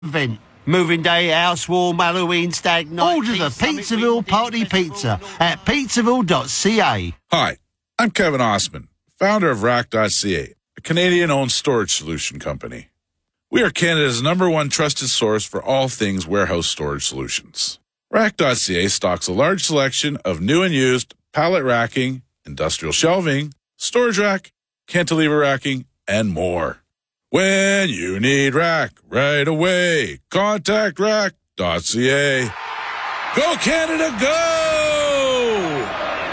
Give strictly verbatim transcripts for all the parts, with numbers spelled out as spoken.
event. Moving day, house warm, Halloween, stag night. Order the Pizzaville Party Pizza at pizzaville dot c a. Hi, I'm Kevin Osman, founder of rack dot c a, a Canadian-owned storage solution company. We are Canada's number one trusted source for all things warehouse storage solutions. rack dot c a stocks a large selection of new and used pallet racking, industrial shelving, storage rack, cantilever racking, and more. When you need rack right away, contact rack dot c a. Go Canada, go!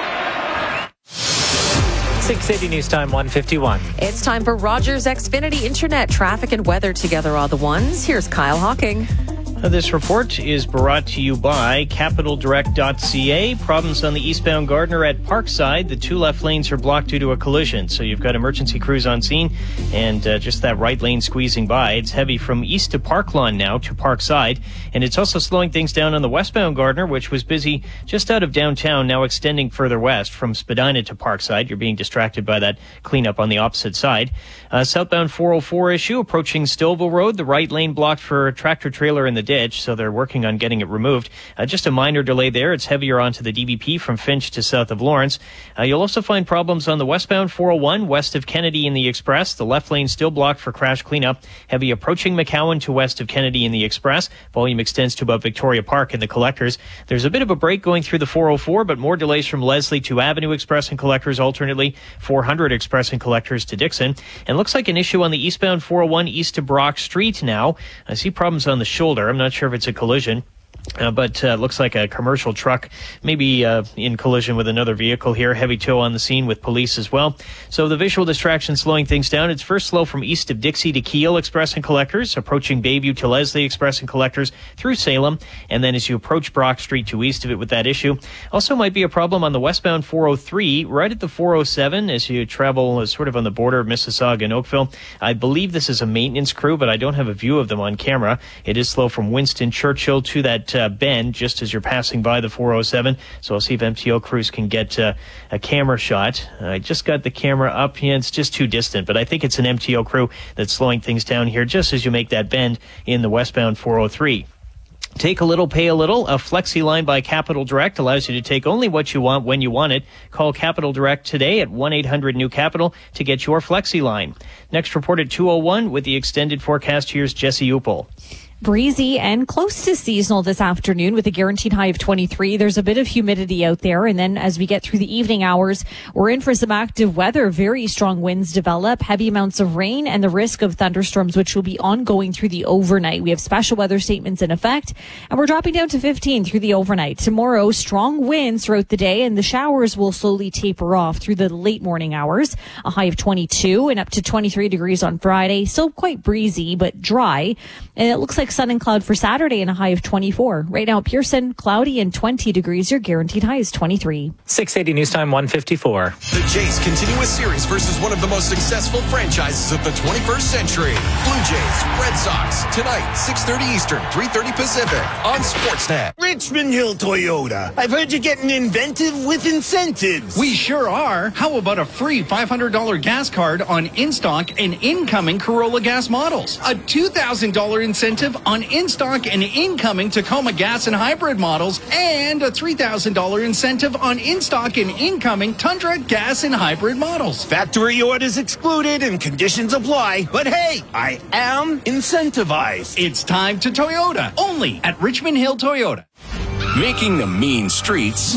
six eighty News Time, one fifty-one. It's time for Rogers Xfinity Internet traffic and weather together all the ones. Here's Kyle Hawking. Uh, This report is brought to you by capital direct dot c a. Problems on the eastbound Gardner at Parkside. The two left lanes are blocked due to a collision, so you've got emergency crews on scene and uh, just that right lane squeezing by. It's heavy from east to Parklawn now to Parkside, and it's also slowing things down on the westbound Gardner, which was busy just out of downtown, now extending further west from Spadina to Parkside. You're being distracted by that cleanup on the opposite side. Uh, southbound four oh four issue approaching Stouffville Road. The right lane blocked for a tractor trailer in the ditch, so they're working on getting it removed. Uh, just a minor delay there. It's heavier onto the D V P from Finch to south of Lawrence. Uh, you'll also find problems on the westbound four oh one west of Kennedy in the Express. The left lane still blocked for crash cleanup. Heavy approaching McCowan to west of Kennedy in the Express. Volume extends to about Victoria Park in the Collectors. There's a bit of a break going through the four oh four, but more delays from Leslie to Avenue Express and Collectors alternately. four hundred Express and Collectors to Dixon. And looks like an issue on the eastbound four oh one east to Brock Street now. I see problems on the shoulder. I'm not sure if it's a collision. Uh, but uh, looks like a commercial truck maybe uh, in collision with another vehicle here. Heavy tow on the scene with police as well. So the visual distraction slowing things down. It's first slow from east of Dixie to Kiel Express and Collectors, approaching Bayview to Leslie Express and Collectors through Salem, and then as you approach Brock Street to east of it with that issue. Also might be a problem on the westbound four oh three, right at the four oh seven as you travel uh, sort of on the border of Mississauga and Oakville. I believe this is a maintenance crew, but I don't have a view of them on camera. It is slow from Winston Churchill to that uh, bend just as you're passing by the four oh seven. So I'll see if M T O crews can get uh, a camera shot. I just got the camera up. Yeah, it's just too distant, but I think it's an M T O crew that's slowing things down here just as you make that bend in the westbound four oh three. Take a little, pay a little. A Flexi line by Capital Direct allows you to take only what you want when you want it. Call Capital Direct today at one eight hundred new capital to get your Flexi line. Next report at two oh one with the extended forecast. Here's Jesse Upel. Breezy and close to seasonal this afternoon with a guaranteed high of twenty-three. There's a bit of humidity out there. And then as we get through the evening hours, we're in for some active weather. Very strong winds develop, heavy amounts of rain, and the risk of thunderstorms, which will be ongoing through the overnight. We have special weather statements in effect, and we're dropping down to fifteen through the overnight. Tomorrow, strong winds throughout the day, and the showers will slowly taper off through the late morning hours. A high of twenty-two and up to twenty-three degrees on Friday. Still quite breezy, but dry. And it looks like sun and cloud for Saturday and a high of twenty-four. Right now, Pearson, cloudy and twenty degrees. Your guaranteed high is twenty-three. six eighty News Time, one fifty-four. The Jays continue a series versus one of the most successful franchises of the twenty-first century. Blue Jays, Red Sox, tonight, six thirty Eastern, three thirty Pacific on Sportsnet. Richmond Hill Toyota. I've heard you're getting inventive with incentives. We sure are. How about a free five hundred dollars gas card on in-stock and incoming Corolla gas models? A two thousand dollars incentive on in-stock and incoming Tacoma gas and hybrid models, and a three thousand dollars incentive on in-stock and incoming Tundra gas and hybrid models. Factory orders excluded and conditions apply. But hey, I am incentivized. It's time to Toyota, only at Richmond Hill Toyota. Making the mean streets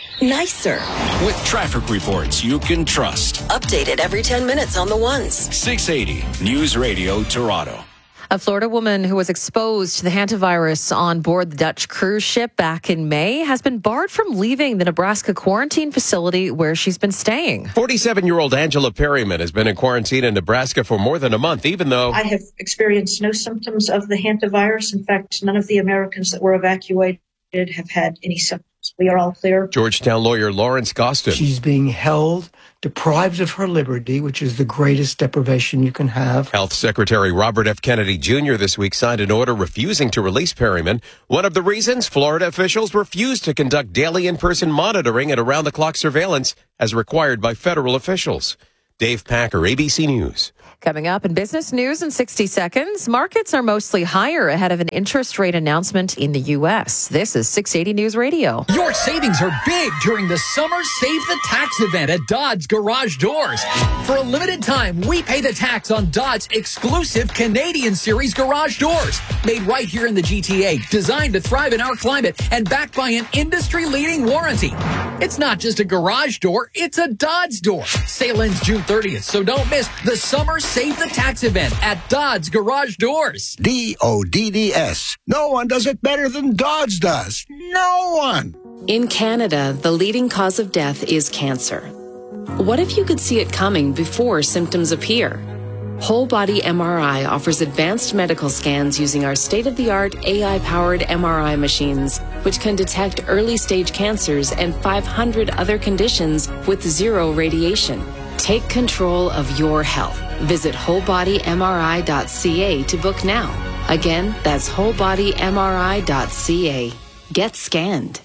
nicer with traffic reports you can trust. Updated every ten minutes on the ones. six eighty News Radio Toronto. A Florida woman who was exposed to the hantavirus on board the Dutch cruise ship back in May has been barred from leaving the Nebraska quarantine facility where she's been staying. forty-seven-year-old Angela Perryman has been in quarantine in Nebraska for more than a month, even though I have experienced no symptoms of the hantavirus. In fact, none of the Americans that were evacuated have had any symptoms. We are all clear. Georgetown lawyer Lawrence Gostin. She's being held, deprived of her liberty, which is the greatest deprivation you can have. Health Secretary Robert F. Kennedy Junior this week signed an order refusing to release Perryman. One of the reasons, Florida officials refused to conduct daily in-person monitoring and around-the-clock surveillance as required by federal officials. Dave Packer, A B C News. Coming up in business news in sixty seconds, markets are mostly higher ahead of an interest rate announcement in the U S. This is six eighty News Radio. Your savings are big during the Summer Save the Tax event at Dodds Garage Doors. For a limited time, we pay the tax on Dodds exclusive Canadian Series garage doors. Made right here in the G T A, designed to thrive in our climate, and backed by an industry-leading warranty. It's not just a garage door, it's a Dodds door. Sale ends June thirtieth, so don't miss the Summer Save the Tax event at Dodds Garage Doors. D O D D S. No one does it better than Dodds does. No one. In Canada, the leading cause of death is cancer. What if you could see it coming before symptoms appear? Whole Body M R I offers advanced medical scans using our state-of-the-art A I-powered M R I machines, which can detect early-stage cancers and five hundred other conditions with zero radiation. Take control of your health. Visit whole body M R I dot C A to book now. Again, that's whole body M R I dot C A. Get scanned.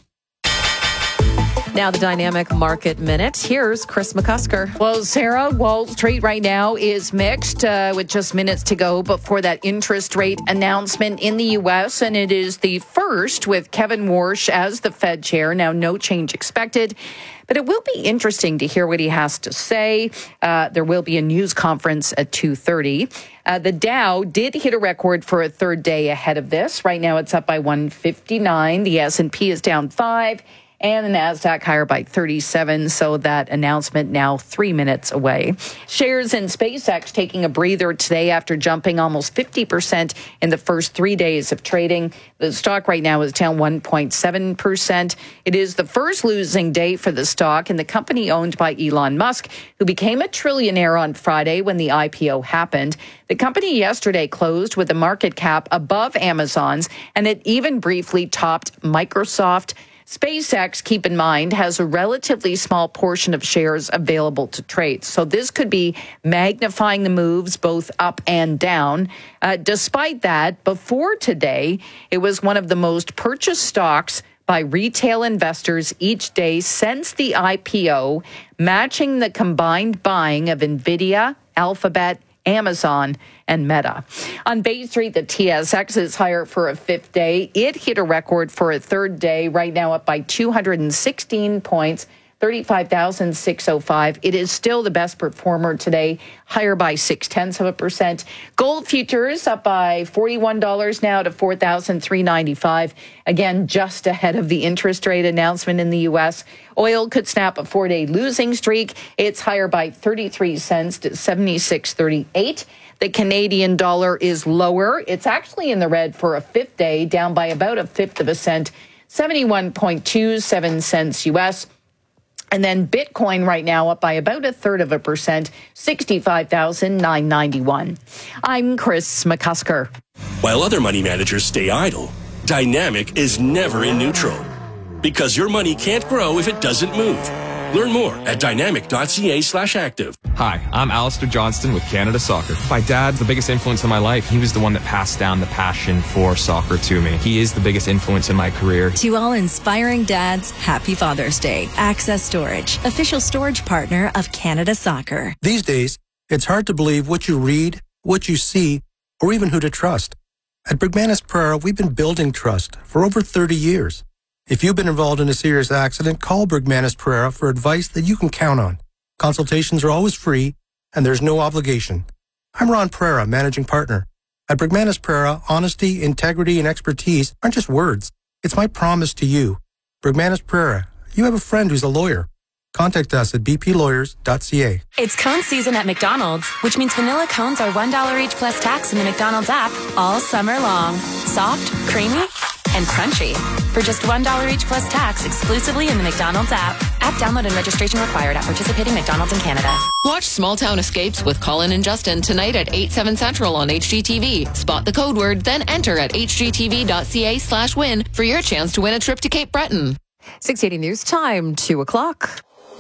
Now the Dynamic Market Minute. Here's Chris McCusker. Well, Sarah, Wall Street right now is mixed uh, with just minutes to go before that interest rate announcement in the U S. And it is the first with Kevin Warsh as the Fed chair. Now, no change expected. But it will be interesting to hear what he has to say. Uh, there will be a news conference at two thirty. Uh, the Dow did hit a record for a third day ahead of this. Right now it's up by one fifty-nine. The S and P is down five. And the NASDAQ higher by thirty-seven, so that announcement now three minutes away. Shares in SpaceX taking a breather today after jumping almost fifty percent in the first three days of trading. The stock right now is down one point seven percent. It is the first losing day for the stock, and the company owned by Elon Musk, who became a trillionaire on Friday when the I P O happened. The company yesterday closed with a market cap above Amazon's, and it even briefly topped Microsoft. SpaceX, keep in mind, has a relatively small portion of shares available to trade. So this could be magnifying the moves both up and down. Uh, despite that, before today, it was one of the most purchased stocks by retail investors each day since the I P O, matching the combined buying of NVIDIA, Alphabet, Amazon, and Meta. On Bay Street, the T S X is higher for a fifth day. It hit a record for a third day, right now up by two hundred sixteen points, thirty-five thousand six hundred five. It is still the best performer today, higher by six-tenths of a percent. Gold futures up by forty-one dollars now to four thousand three hundred ninety-five. Again, just ahead of the interest rate announcement in the U S. Oil could snap a four-day losing streak. It's higher by thirty-three cents to seventy-six thirty-eight. The Canadian dollar is lower. It's actually in the red for a fifth day, down by about a fifth of a cent, seventy-one point two seven cents U S. And then Bitcoin right now up by about a third of a percent, sixty-five thousand nine hundred ninety-one. I'm Chris McCusker. While other money managers stay idle, Dynamic is never in neutral. Because your money can't grow if it doesn't move. Learn more at dynamic.ca slash active. Hi, I'm Alistair Johnston with Canada Soccer. My dad's the biggest influence in my life. He was the one that passed down the passion for soccer to me. He is the biggest influence in my career. To all inspiring dads, happy Father's Day. Access Storage, official storage partner of Canada Soccer. These days, it's hard to believe what you read, what you see, or even who to trust. At Bergmanis Prera, we've been building trust for over thirty years. If you've been involved in a serious accident, call Bergmanis Prera for advice that you can count on. Consultations are always free, and there's no obligation. I'm Ron Prera, managing partner. At Bergmanis Prera, honesty, integrity, and expertise aren't just words. It's my promise to you. Bergmanis Prera, you have a friend who's a lawyer. Contact us at b p lawyers dot c a. It's cone season at McDonald's, which means vanilla cones are one dollar each plus tax in the McDonald's app all summer long. Soft, creamy, and crunchy. For just one dollar each plus tax exclusively in the McDonald's app. App download and registration required at participating McDonald's in Canada. Watch Small Town Escapes with Colin and Justin tonight at eight, seven Central on H G T V. Spot the code word, then enter at h g t v dot c a slash win for your chance to win a trip to Cape Breton. six eighty News Time, two o'clock.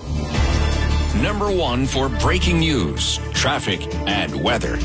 Number one for breaking news, traffic, and weather.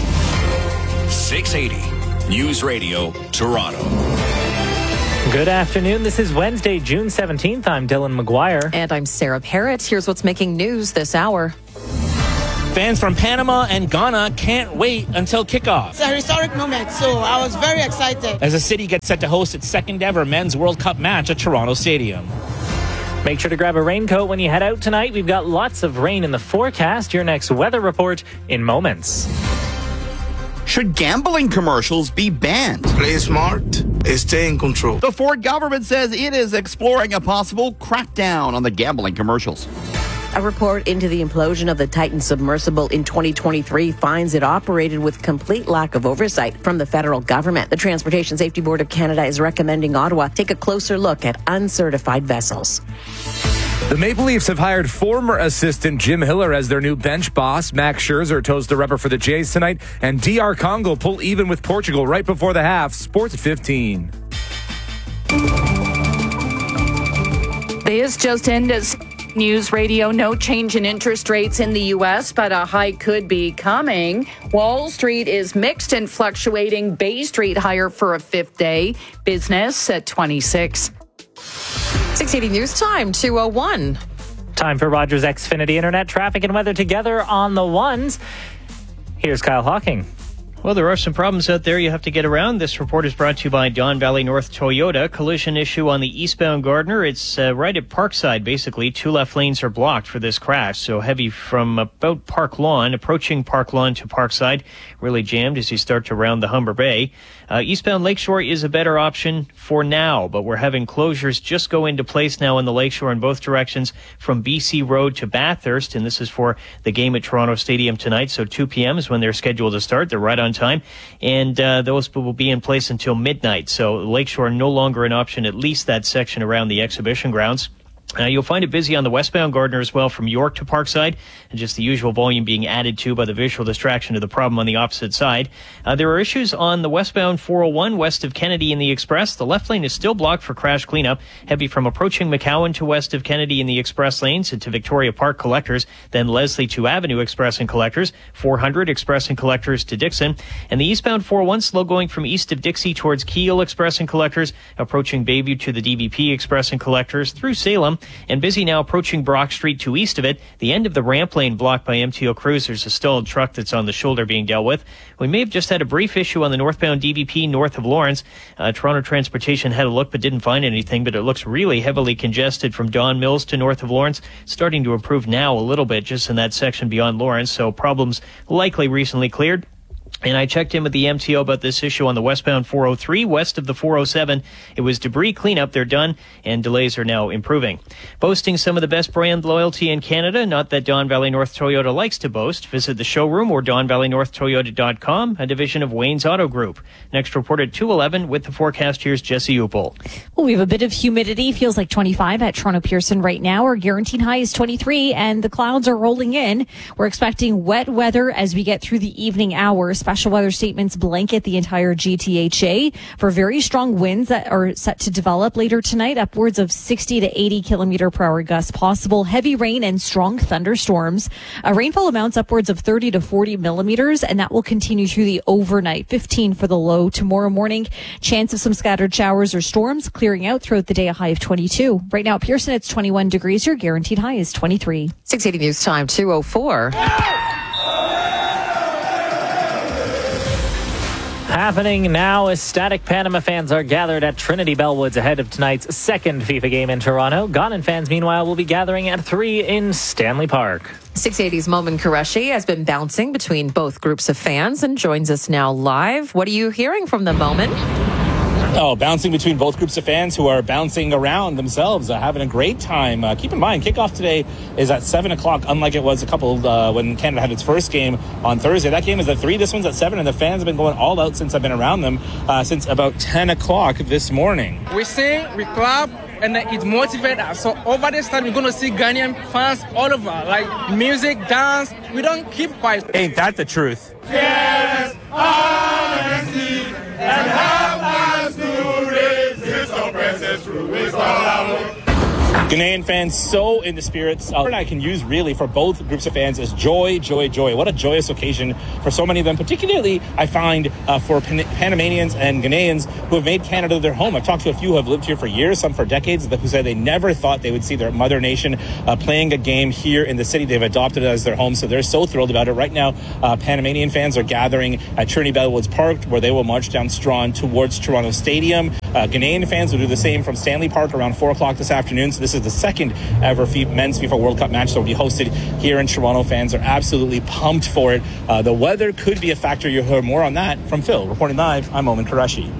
six eighty News Radio, Toronto. Good afternoon. This is Wednesday, June seventeenth. I'm Dylan McGuire. And I'm Sarah Parrott. Here's what's making news this hour. Fans from Panama and Ghana can't wait until kickoff. It's a historic moment, so I was very excited. As the city gets set to host its second ever Men's World Cup match at Toronto Stadium. Make sure to grab a raincoat when you head out tonight. We've got lots of rain in the forecast. Your next weather report in moments. Should gambling commercials be banned? Play smart, stay in control. The Ford government says it is exploring a possible crackdown on the gambling commercials. A report into the implosion of the Titan submersible in twenty twenty-three finds it operated with complete lack of oversight from the federal government. The Transportation Safety Board of Canada is recommending Ottawa take a closer look at uncertified vessels. The Maple Leafs have hired former assistant Jim Hiller as their new bench boss. Max Scherzer toes the rubber for the Jays tonight. And D R Congo pull even with Portugal right before the half. Sports fifteen. This just ended. News Radio, no change in interest rates in the U S, but a hike could be coming. Wall Street is mixed and fluctuating. Bay Street higher for a fifth day. Business at twenty-six. six eighty News Time, two oh one. Time for Rogers Xfinity Internet traffic and weather together on the ones. Here's Kyle Hawking. Well, there are some problems out there you have to get around. This report is brought to you by Don Valley North Toyota. Collision issue on the eastbound Gardner. It's uh, right at Parkside, basically. Two left lanes are blocked for this crash. So heavy from about Park Lawn, approaching Park Lawn to Parkside. Really jammed as you start to round the Humber Bay. Uh, eastbound Lakeshore is a better option for now, but we're having closures just go into place now in the Lakeshore in both directions from B C Road to Bathurst. And this is for the game at Toronto Stadium tonight. So two p.m. is when they're scheduled to start. They're right on time, and uh, those will be in place until midnight. So Lakeshore no longer an option, at least that section around the exhibition grounds. Uh, you'll find it busy on the westbound Gardner as well from York to Parkside, and just the usual volume being added to by the visual distraction of the problem on the opposite side. Uh, there are issues on the westbound four oh one west of Kennedy in the Express. The left lane is still blocked for crash cleanup. Heavy from approaching McCowan to west of Kennedy in the Express lanes and to Victoria Park Collectors, then Leslie to Avenue Express and Collectors, four hundred Express and Collectors to Dixon, and the eastbound four oh one slow going from east of Dixie towards Keel Express and Collectors, approaching Bayview to the D V P Express and Collectors through Salem, and busy now approaching Brock Street to east of it. The end of the ramp lane blocked by M T O Cruise. There's a stalled truck that's on the shoulder being dealt with. We may have just had a brief issue on the northbound D V P north of Lawrence. Uh, Toronto Transportation had a look but didn't find anything, but it looks really heavily congested from Don Mills to north of Lawrence. Starting to improve now a little bit just in that section beyond Lawrence, so problems likely recently cleared. And I checked in with the M T O about this issue on the westbound four oh three, west of the four oh seven. It was debris cleanup. They're done, and delays are now improving. Boasting some of the best brand loyalty in Canada, not that Don Valley North Toyota likes to boast. Visit the showroom or don valley north toyota dot com, a division of Wayne's Auto Group. Next report at two eleven with the forecast. Here's Jesse Upel. Well, we have a bit of humidity. Feels like twenty-five at Toronto Pearson right now. Our guaranteed high is twenty-three, and the clouds are rolling in. We're expecting wet weather as we get through the evening hours. Special weather statements blanket the entire G T H A for very strong winds that are set to develop later tonight, upwards of sixty to eighty kilometer per hour gusts possible, heavy rain and strong thunderstorms. Uh, rainfall amounts upwards of thirty to forty millimeters, and that will continue through the overnight. fifteen for the low tomorrow morning. Chance of some scattered showers or storms clearing out throughout the day, a high of twenty-two. Right now at Pearson, it's twenty-one degrees. Your guaranteed high is twenty-three. six eighty News Time, two oh four. Happening now, ecstatic Panama fans are gathered at Trinity Bellwoods ahead of tonight's second FIFA game in Toronto. Ghanan fans, meanwhile, will be gathering at three in Stanley Park. six eighty's Momin Qureshi has been bouncing between both groups of fans and joins us now live. What are you hearing from the Momin? Oh, bouncing between both groups of fans who are bouncing around themselves, uh, having a great time. Uh, keep in mind, kickoff today is at seven o'clock, unlike it was a couple uh, when Canada had its first game on Thursday. That game is at three, this one's at seven, and the fans have been going all out since I've been around them, uh, since about ten o'clock this morning. We sing, we clap, and it motivates us. So over this time, we're going to see Ghanaian fans all over, like music, dance. We don't keep quiet. Ain't that the truth? Yes, honesty, and help us to resist oppressors through wisdom. Ghanaian fans so in the spirits. Uh, I can use really for both groups of fans is joy, joy, joy. What a joyous occasion for so many of them, particularly I find uh, for Pan- Panamanians and Ghanaians who have made Canada their home. I've talked to a few who have lived here for years, some for decades, who say they never thought they would see their mother nation uh, playing a game here in the city. They've adopted it as their home, so they're so thrilled about it. Right now, uh, Panamanian fans are gathering at Trinity Bellwoods Park, where they will march down strong towards Toronto Stadium. Uh, Ghanaian fans will do the same from Stanley Park around four o'clock this afternoon. So this is the second ever men's FIFA World Cup match that will be hosted here in Toronto. Fans are absolutely pumped for it. Uh, the weather could be a factor. You'll hear more on that from Phil. Reporting live, I'm Oman Qureshi.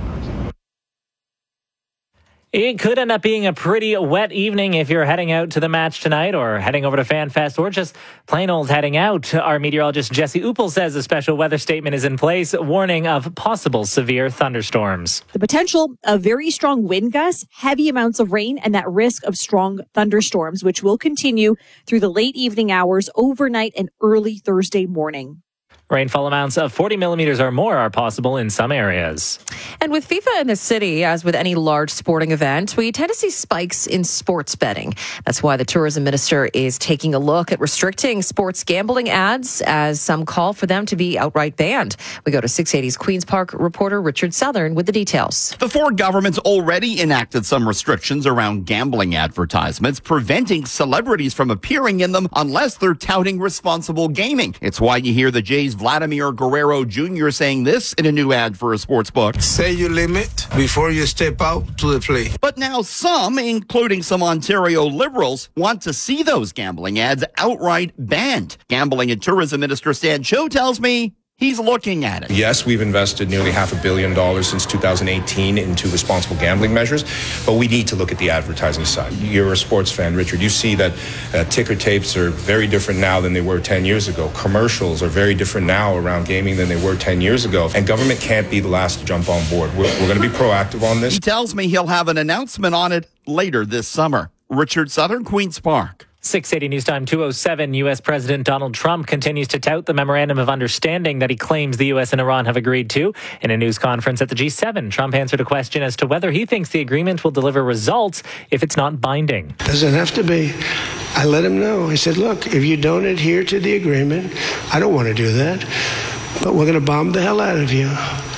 It could end up being a pretty wet evening if you're heading out to the match tonight or heading over to FanFest or just plain old heading out. Our meteorologist Jesse Uppel says a special weather statement is in place, warning of possible severe thunderstorms. The potential of very strong wind gusts, heavy amounts of rain, and that risk of strong thunderstorms, which will continue through the late evening hours, overnight, and early Thursday morning. Rainfall amounts of forty millimeters or more are possible in some areas. And with FIFA in the city, as with any large sporting event, we tend to see spikes in sports betting. That's why the tourism minister is taking a look at restricting sports gambling ads, as some call for them to be outright banned. We go to six eighty's Queen's Park reporter Richard Southern with the details. The Ford government's already enacted some restrictions around gambling advertisements, preventing celebrities from appearing in them unless they're touting responsible gaming. It's why you hear the Jays' Vladimir Guerrero Junior saying this in a new ad for a sports book. Say your limit before you step out to the plate. But now some, including some Ontario Liberals, want to see those gambling ads outright banned. Gambling and Tourism Minister Stan Cho tells me he's looking at it. Yes, we've invested nearly half a billion dollars since two thousand eighteen into responsible gambling measures, but we need to look at the advertising side. You're a sports fan, Richard. You see that uh, ticker tapes are very different now than they were ten years ago. Commercials are very different now around gaming than they were ten years ago. And government can't be the last to jump on board. We're, we're going to be proactive on this. He tells me he'll have an announcement on it later this summer. Richard Southern, Queen's Park. six eighty News Time two oh seven. U S. President Donald Trump continues to tout the memorandum of understanding that he claims the U S and Iran have agreed to. In a news conference at the G seven, Trump answered a question as to whether he thinks the agreement will deliver results if it's not binding. Doesn't have to be. I let him know. I said, look, if you don't adhere to the agreement, I don't want to do that, but we're going to bomb the hell out of you.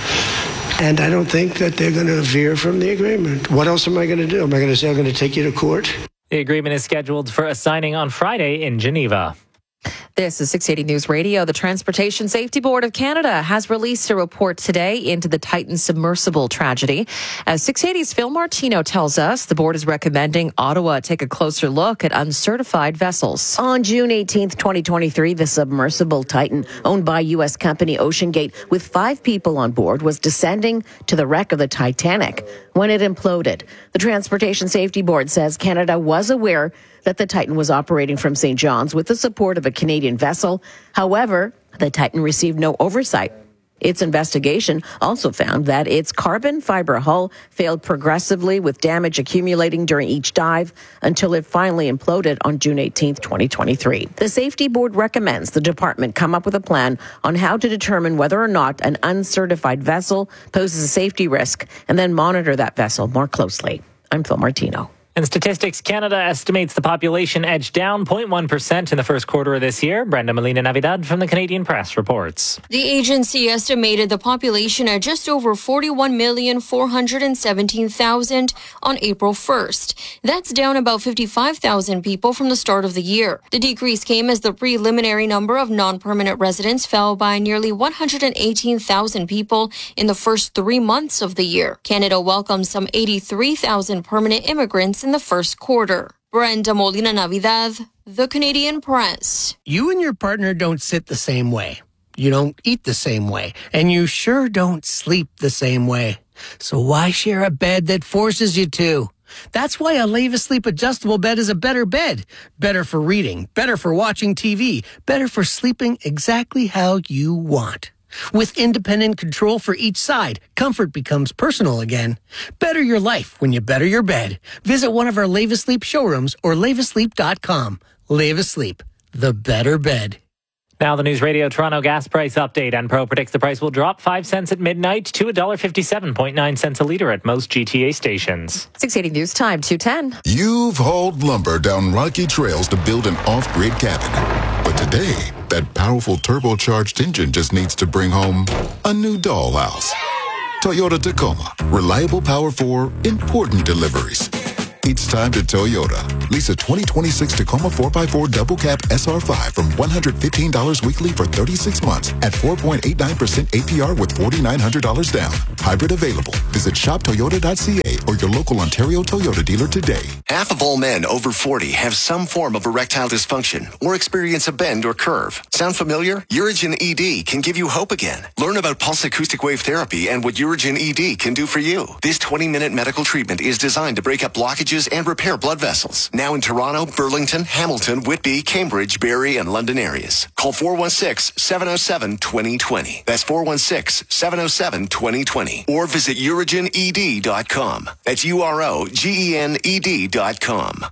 And I don't think that they're going to veer from the agreement. What else am I going to do? Am I going to say I'm going to take you to court? The agreement is scheduled for a signing on Friday in Geneva. This is six eighty News Radio. The Transportation Safety Board of Canada has released a report today into the Titan submersible tragedy. As six eighty's Phil Martino tells us, the board is recommending Ottawa take a closer look at uncertified vessels. On June eighteenth, twenty twenty-three, the submersible Titan, owned by U S company OceanGate, with five people on board, was descending to the wreck of the Titanic when it imploded. The Transportation Safety Board says Canada was aware that the Titan was operating from Saint John's with the support of a Canadian vessel. However, the Titan received no oversight. Its investigation also found that its carbon fiber hull failed progressively, with damage accumulating during each dive until it finally imploded on June eighteenth, twenty twenty-three. The Safety Board recommends the department come up with a plan on how to determine whether or not an uncertified vessel poses a safety risk and then monitor that vessel more closely. I'm Phil Martino. And Statistics Canada estimates the population edged down zero point one percent in the first quarter of this year. Brenda Molina Navidad from the Canadian Press reports. The agency estimated the population at just over forty-one million four hundred seventeen thousand on April first. That's down about fifty-five thousand people from the start of the year. The decrease came as the preliminary number of non-permanent residents fell by nearly one hundred eighteen thousand people in the first three months of the year. Canada welcomed some eighty-three thousand permanent immigrants in the first quarter. Brenda Molina Navidad, the Canadian Press. You and your partner don't sit the same way. You don't eat the same way. And you sure don't sleep the same way. So why share a bed that forces you to? That's why a Leva Sleep adjustable bed is a better bed. Better for reading, better for watching T V, better for sleeping exactly how you want. With independent control for each side, comfort becomes personal again. Better your life when you better your bed. Visit one of our Leva Sleep showrooms or leva sleep dot com. Leva Sleep, the better bed. Now the News Radio Toronto gas price update. Enpro predicts the price will drop five cents at midnight to one dollar fifty-seven point nine cents a litre at most G T A stations. six eighty News Time, two ten. You've hauled lumber down rocky trails to build an off-grid cabin. But today, that powerful turbocharged engine just needs to bring home a new dollhouse. Toyota Tacoma. Reliable power for important deliveries. It's time to Toyota. Lease a twenty twenty-six Tacoma four by four double cab S R five from one hundred fifteen dollars weekly for thirty-six months at four point eight nine percent A P R with four thousand nine hundred dollars down. Hybrid available. Visit shop toyota dot c a or your local Ontario Toyota dealer today. Half of all men over forty have some form of erectile dysfunction or experience a bend or curve. Sound familiar? Urigen E D can give you hope again. Learn about pulse acoustic wave therapy and what Urigen E D can do for you. This twenty-minute medical treatment is designed to break up blockages and repair blood vessels. Now in Toronto, Burlington, Hamilton, Whitby, Cambridge, Barrie, and London areas. Call four one six, seven oh seven, two oh two oh. That's four one six, seven oh seven, two oh two oh. Or visit urigen e d dot com. That's U R O G E N E D dot com.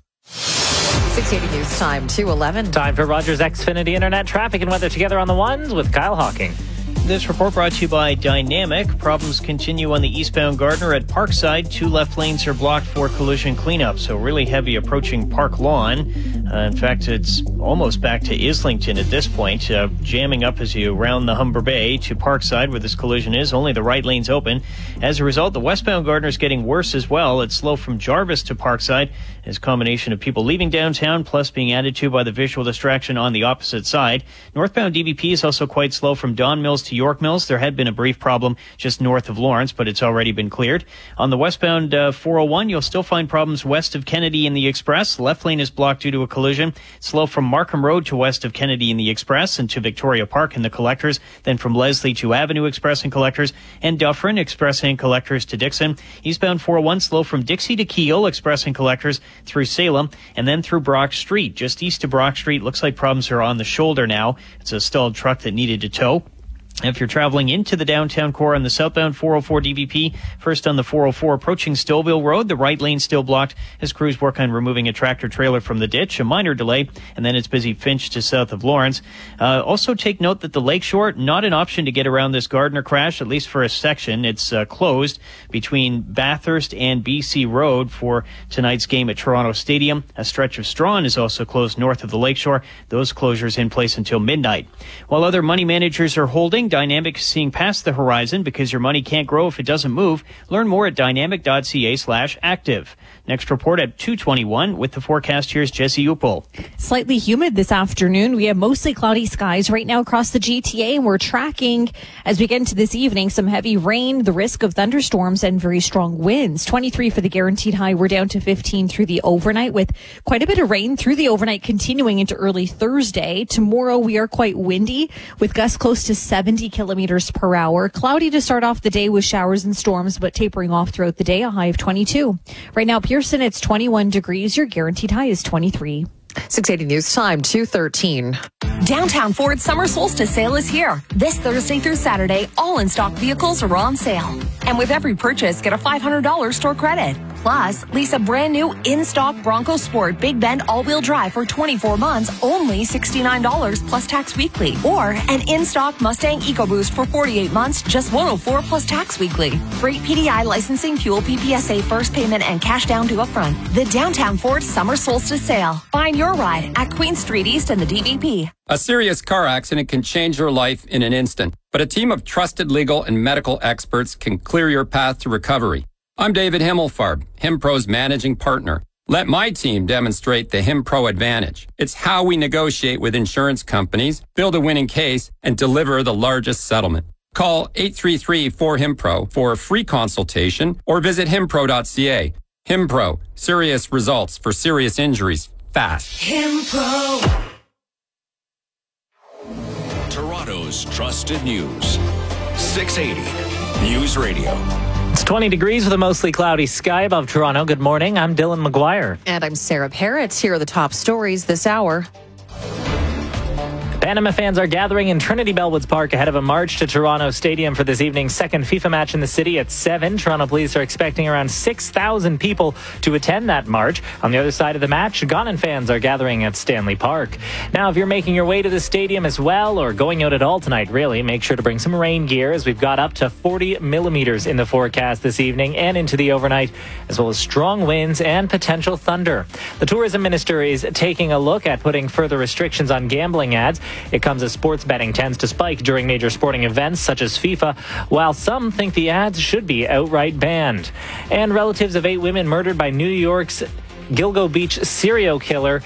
six eighty News Time, two eleven. Time for Rogers Xfinity Internet traffic and weather together on the ones with Kyle Hawking. This report brought to you by Dynamic. Problems continue on the eastbound Gardner at Parkside. Two left lanes are blocked for collision cleanup, so really heavy approaching Park Lawn. Uh, in fact, it's almost back to Islington at this point, uh, jamming up as you round the Humber Bay to Parkside where this collision is. Only the right lane's open. As a result, the westbound Gardner is getting worse as well. It's slow from Jarvis to Parkside. It's a combination of people leaving downtown plus being added to by the visual distraction on the opposite side. Northbound D V P is also quite slow from Don Mills to York Mills. There had been a brief problem just north of Lawrence, but it's already been cleared. On the westbound uh, four oh one, you'll still find problems west of Kennedy in the Express. Left lane is blocked due to a collision. Slow from Markham Road to west of Kennedy in the Express and to Victoria Park in the Collectors. Then from Leslie to Avenue Express and Collectors and Dufferin Express and Collectors to Dixon. Eastbound four oh one slow from Dixie to Keele Express and Collectors through Salem and then through Brock Street. Just east of Brock Street, looks like problems are on the shoulder now. It's a stalled truck that needed to tow. If you're traveling into the downtown core on the southbound four oh four D V P, first on the four oh four approaching Stouffville Road, the right lane still blocked as crews work on removing a tractor trailer from the ditch, a minor delay, and then it's busy Finch to south of Lawrence. Uh, also take note that the Lakeshore, not an option to get around this Gardner crash, at least for a section. It's uh, closed between Bathurst and B C Road for tonight's game at Toronto Stadium. A stretch of Strawn is also closed north of the Lakeshore. Those closures in place until midnight. While other money managers are holding, Dynamic is seeing past the horizon because your money can't grow if it doesn't move. Learn more at dynamic.ca slash active. Next report at two twenty-one with the forecast. Here's Jesse Upel. Slightly humid this afternoon. We have mostly cloudy skies right now across the G T A, and we're tracking as we get into this evening some heavy rain, the risk of thunderstorms and very strong winds. twenty-three for the guaranteed high. We're down to fifteen through the overnight with quite a bit of rain through the overnight continuing into early Thursday. Tomorrow we are quite windy with gusts close to seventy kilometers per hour. Cloudy to start off the day with showers and storms, but tapering off throughout the day, a high of twenty-two. Right now, Pearson, it's twenty-one degrees. Your guaranteed high is twenty-three. six eighty News Time, two thirteen. Downtown Ford Summer Solstice Sale is here. This Thursday through Saturday, all in-stock vehicles are on sale. And with every purchase, get a five hundred dollars store credit. Plus, lease a brand new in-stock Bronco Sport Big Bend all-wheel drive for twenty-four months, only sixty-nine dollars plus tax weekly. Or an in-stock Mustang EcoBoost for forty-eight months, just one hundred four dollars plus tax weekly. Great P D I licensing, fuel P P S A first payment, and cash down to upfront. The Downtown Ford Summer Solstice Sale. Find your ride at Queen Street East and the D V P. A serious car accident can change your life in an instant, but a team of trusted legal and medical experts can clear your path to recovery. I'm David Himmelfarb, HimPro's managing partner. Let my team demonstrate the HimPro advantage. It's how we negotiate with insurance companies, build a winning case, and deliver the largest settlement. Call eight three three, four, H I M P R O for a free consultation or visit himpro dot c a. HimPro, serious results for serious injuries, fast. HimPro. Toronto's trusted news. six eighty News Radio. It's twenty degrees with a mostly cloudy sky above Toronto. Good morning. I'm Dylan McGuire. And I'm Sarah Parrott. Here are the top stories this hour. Panama fans are gathering in Trinity Bellwoods Park ahead of a march to Toronto Stadium for this evening's second FIFA match in the city at seven. Toronto police are expecting around six thousand people to attend that march. On the other side of the match, Ghanan fans are gathering at Stanley Park. Now, if you're making your way to the stadium as well, or going out at all tonight, really, make sure to bring some rain gear, as we've got up to forty millimeters in the forecast this evening and into the overnight, as well as strong winds and potential thunder. The tourism minister is taking a look at putting further restrictions on gambling ads. It comes as sports betting tends to spike during major sporting events such as FIFA, while some think the ads should be outright banned. And relatives of eight women murdered by New York's Gilgo Beach serial killer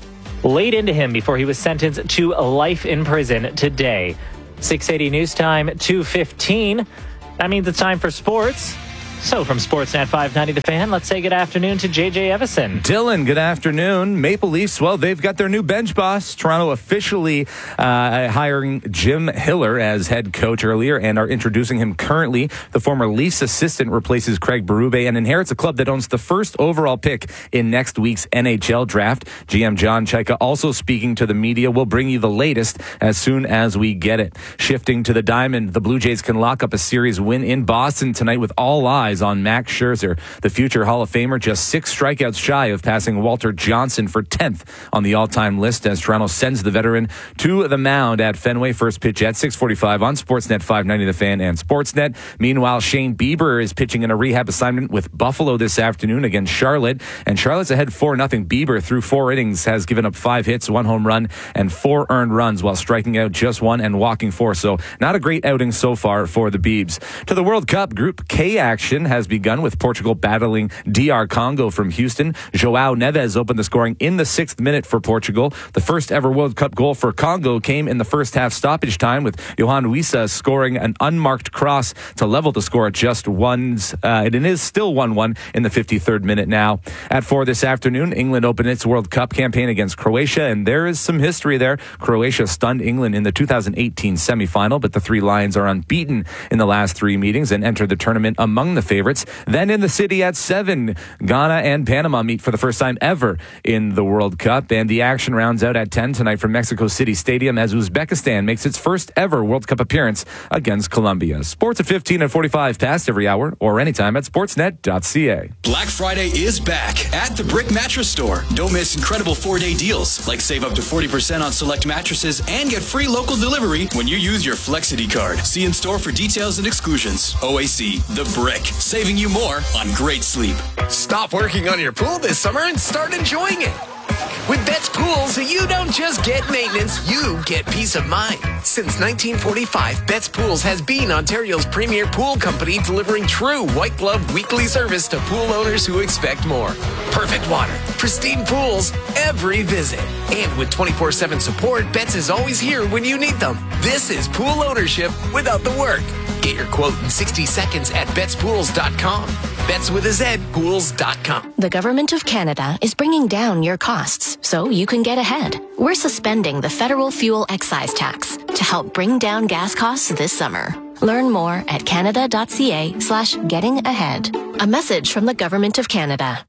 laid into him before he was sentenced to life in prison today. six eighty News Time, two fifteen. That means it's time for sports. So from Sportsnet five ninety The Fan, let's say good afternoon to J J Evison. Dylan, good afternoon. Maple Leafs, well, they've got their new bench boss. Toronto officially uh, hiring Jim Hiller as head coach earlier and are introducing him currently. The former Leafs assistant replaces Craig Berube and inherits a club that owns the first overall pick in next week's N H L draft. G M John Chaika also speaking to the media. We'll bring you the latest as soon as we get it. Shifting to the diamond, the Blue Jays can lock up a series win in Boston tonight with all eyes on Max Scherzer. The future Hall of Famer just six strikeouts shy of passing Walter Johnson for tenth on the all-time list as Toronto sends the veteran to the mound at Fenway. First pitch at six forty-five on Sportsnet five ninety The Fan and Sportsnet. Meanwhile, Shane Bieber is pitching in a rehab assignment with Buffalo this afternoon against Charlotte, and Charlotte's ahead four nothing. Bieber through four innings has given up five hits, one home run, and four earned runs while striking out just one and walking four. So not a great outing so far for the Biebs. To the World Cup, Group K action has begun with Portugal battling D R Congo from Houston. Joao Neves opened the scoring in the sixth minute for Portugal. The first ever World Cup goal for Congo came in the first half stoppage time, with Johan Wissa scoring an unmarked cross to level the score at just ones. Uh, it is still one one in the fifty-third minute now. At four this afternoon, England opened its World Cup campaign against Croatia, and there is some history there. Croatia stunned England in the two thousand eighteen semifinal, but the Three Lions are unbeaten in the last three meetings and entered the tournament among the favorites. Then in the city at seven, Ghana and Panama meet for the first time ever in the World Cup. And the action rounds out at ten tonight from Mexico City Stadium as Uzbekistan makes its first ever World Cup appearance against Colombia. Sports at fifteen and forty-five past every hour or anytime at sportsnet dot c a. Black Friday is back at the Brick Mattress Store. Don't miss incredible four-day deals, like save up to forty percent on select mattresses and get free local delivery when you use your Flexity card. See in store for details and exclusions. O A C, The Brick, saving you more on great sleep. Stop working on your pool this summer and start enjoying it. With Betts Pools, you don't just get maintenance, you get peace of mind. Since nineteen forty-five, Betts Pools has been Ontario's premier pool company, delivering true white glove weekly service to pool owners who expect more. Perfect water, pristine pools, every visit. And with twenty-four seven support, Betts is always here when you need them. This is pool ownership without the work. Get your quote in sixty seconds at bets pools dot com. Bets with a Z, pools dot com. The Government of Canada is bringing down your costs so you can get ahead. We're suspending the federal fuel excise tax to help bring down gas costs this summer. Learn more at canada.ca slash getting ahead. A message from the Government of Canada.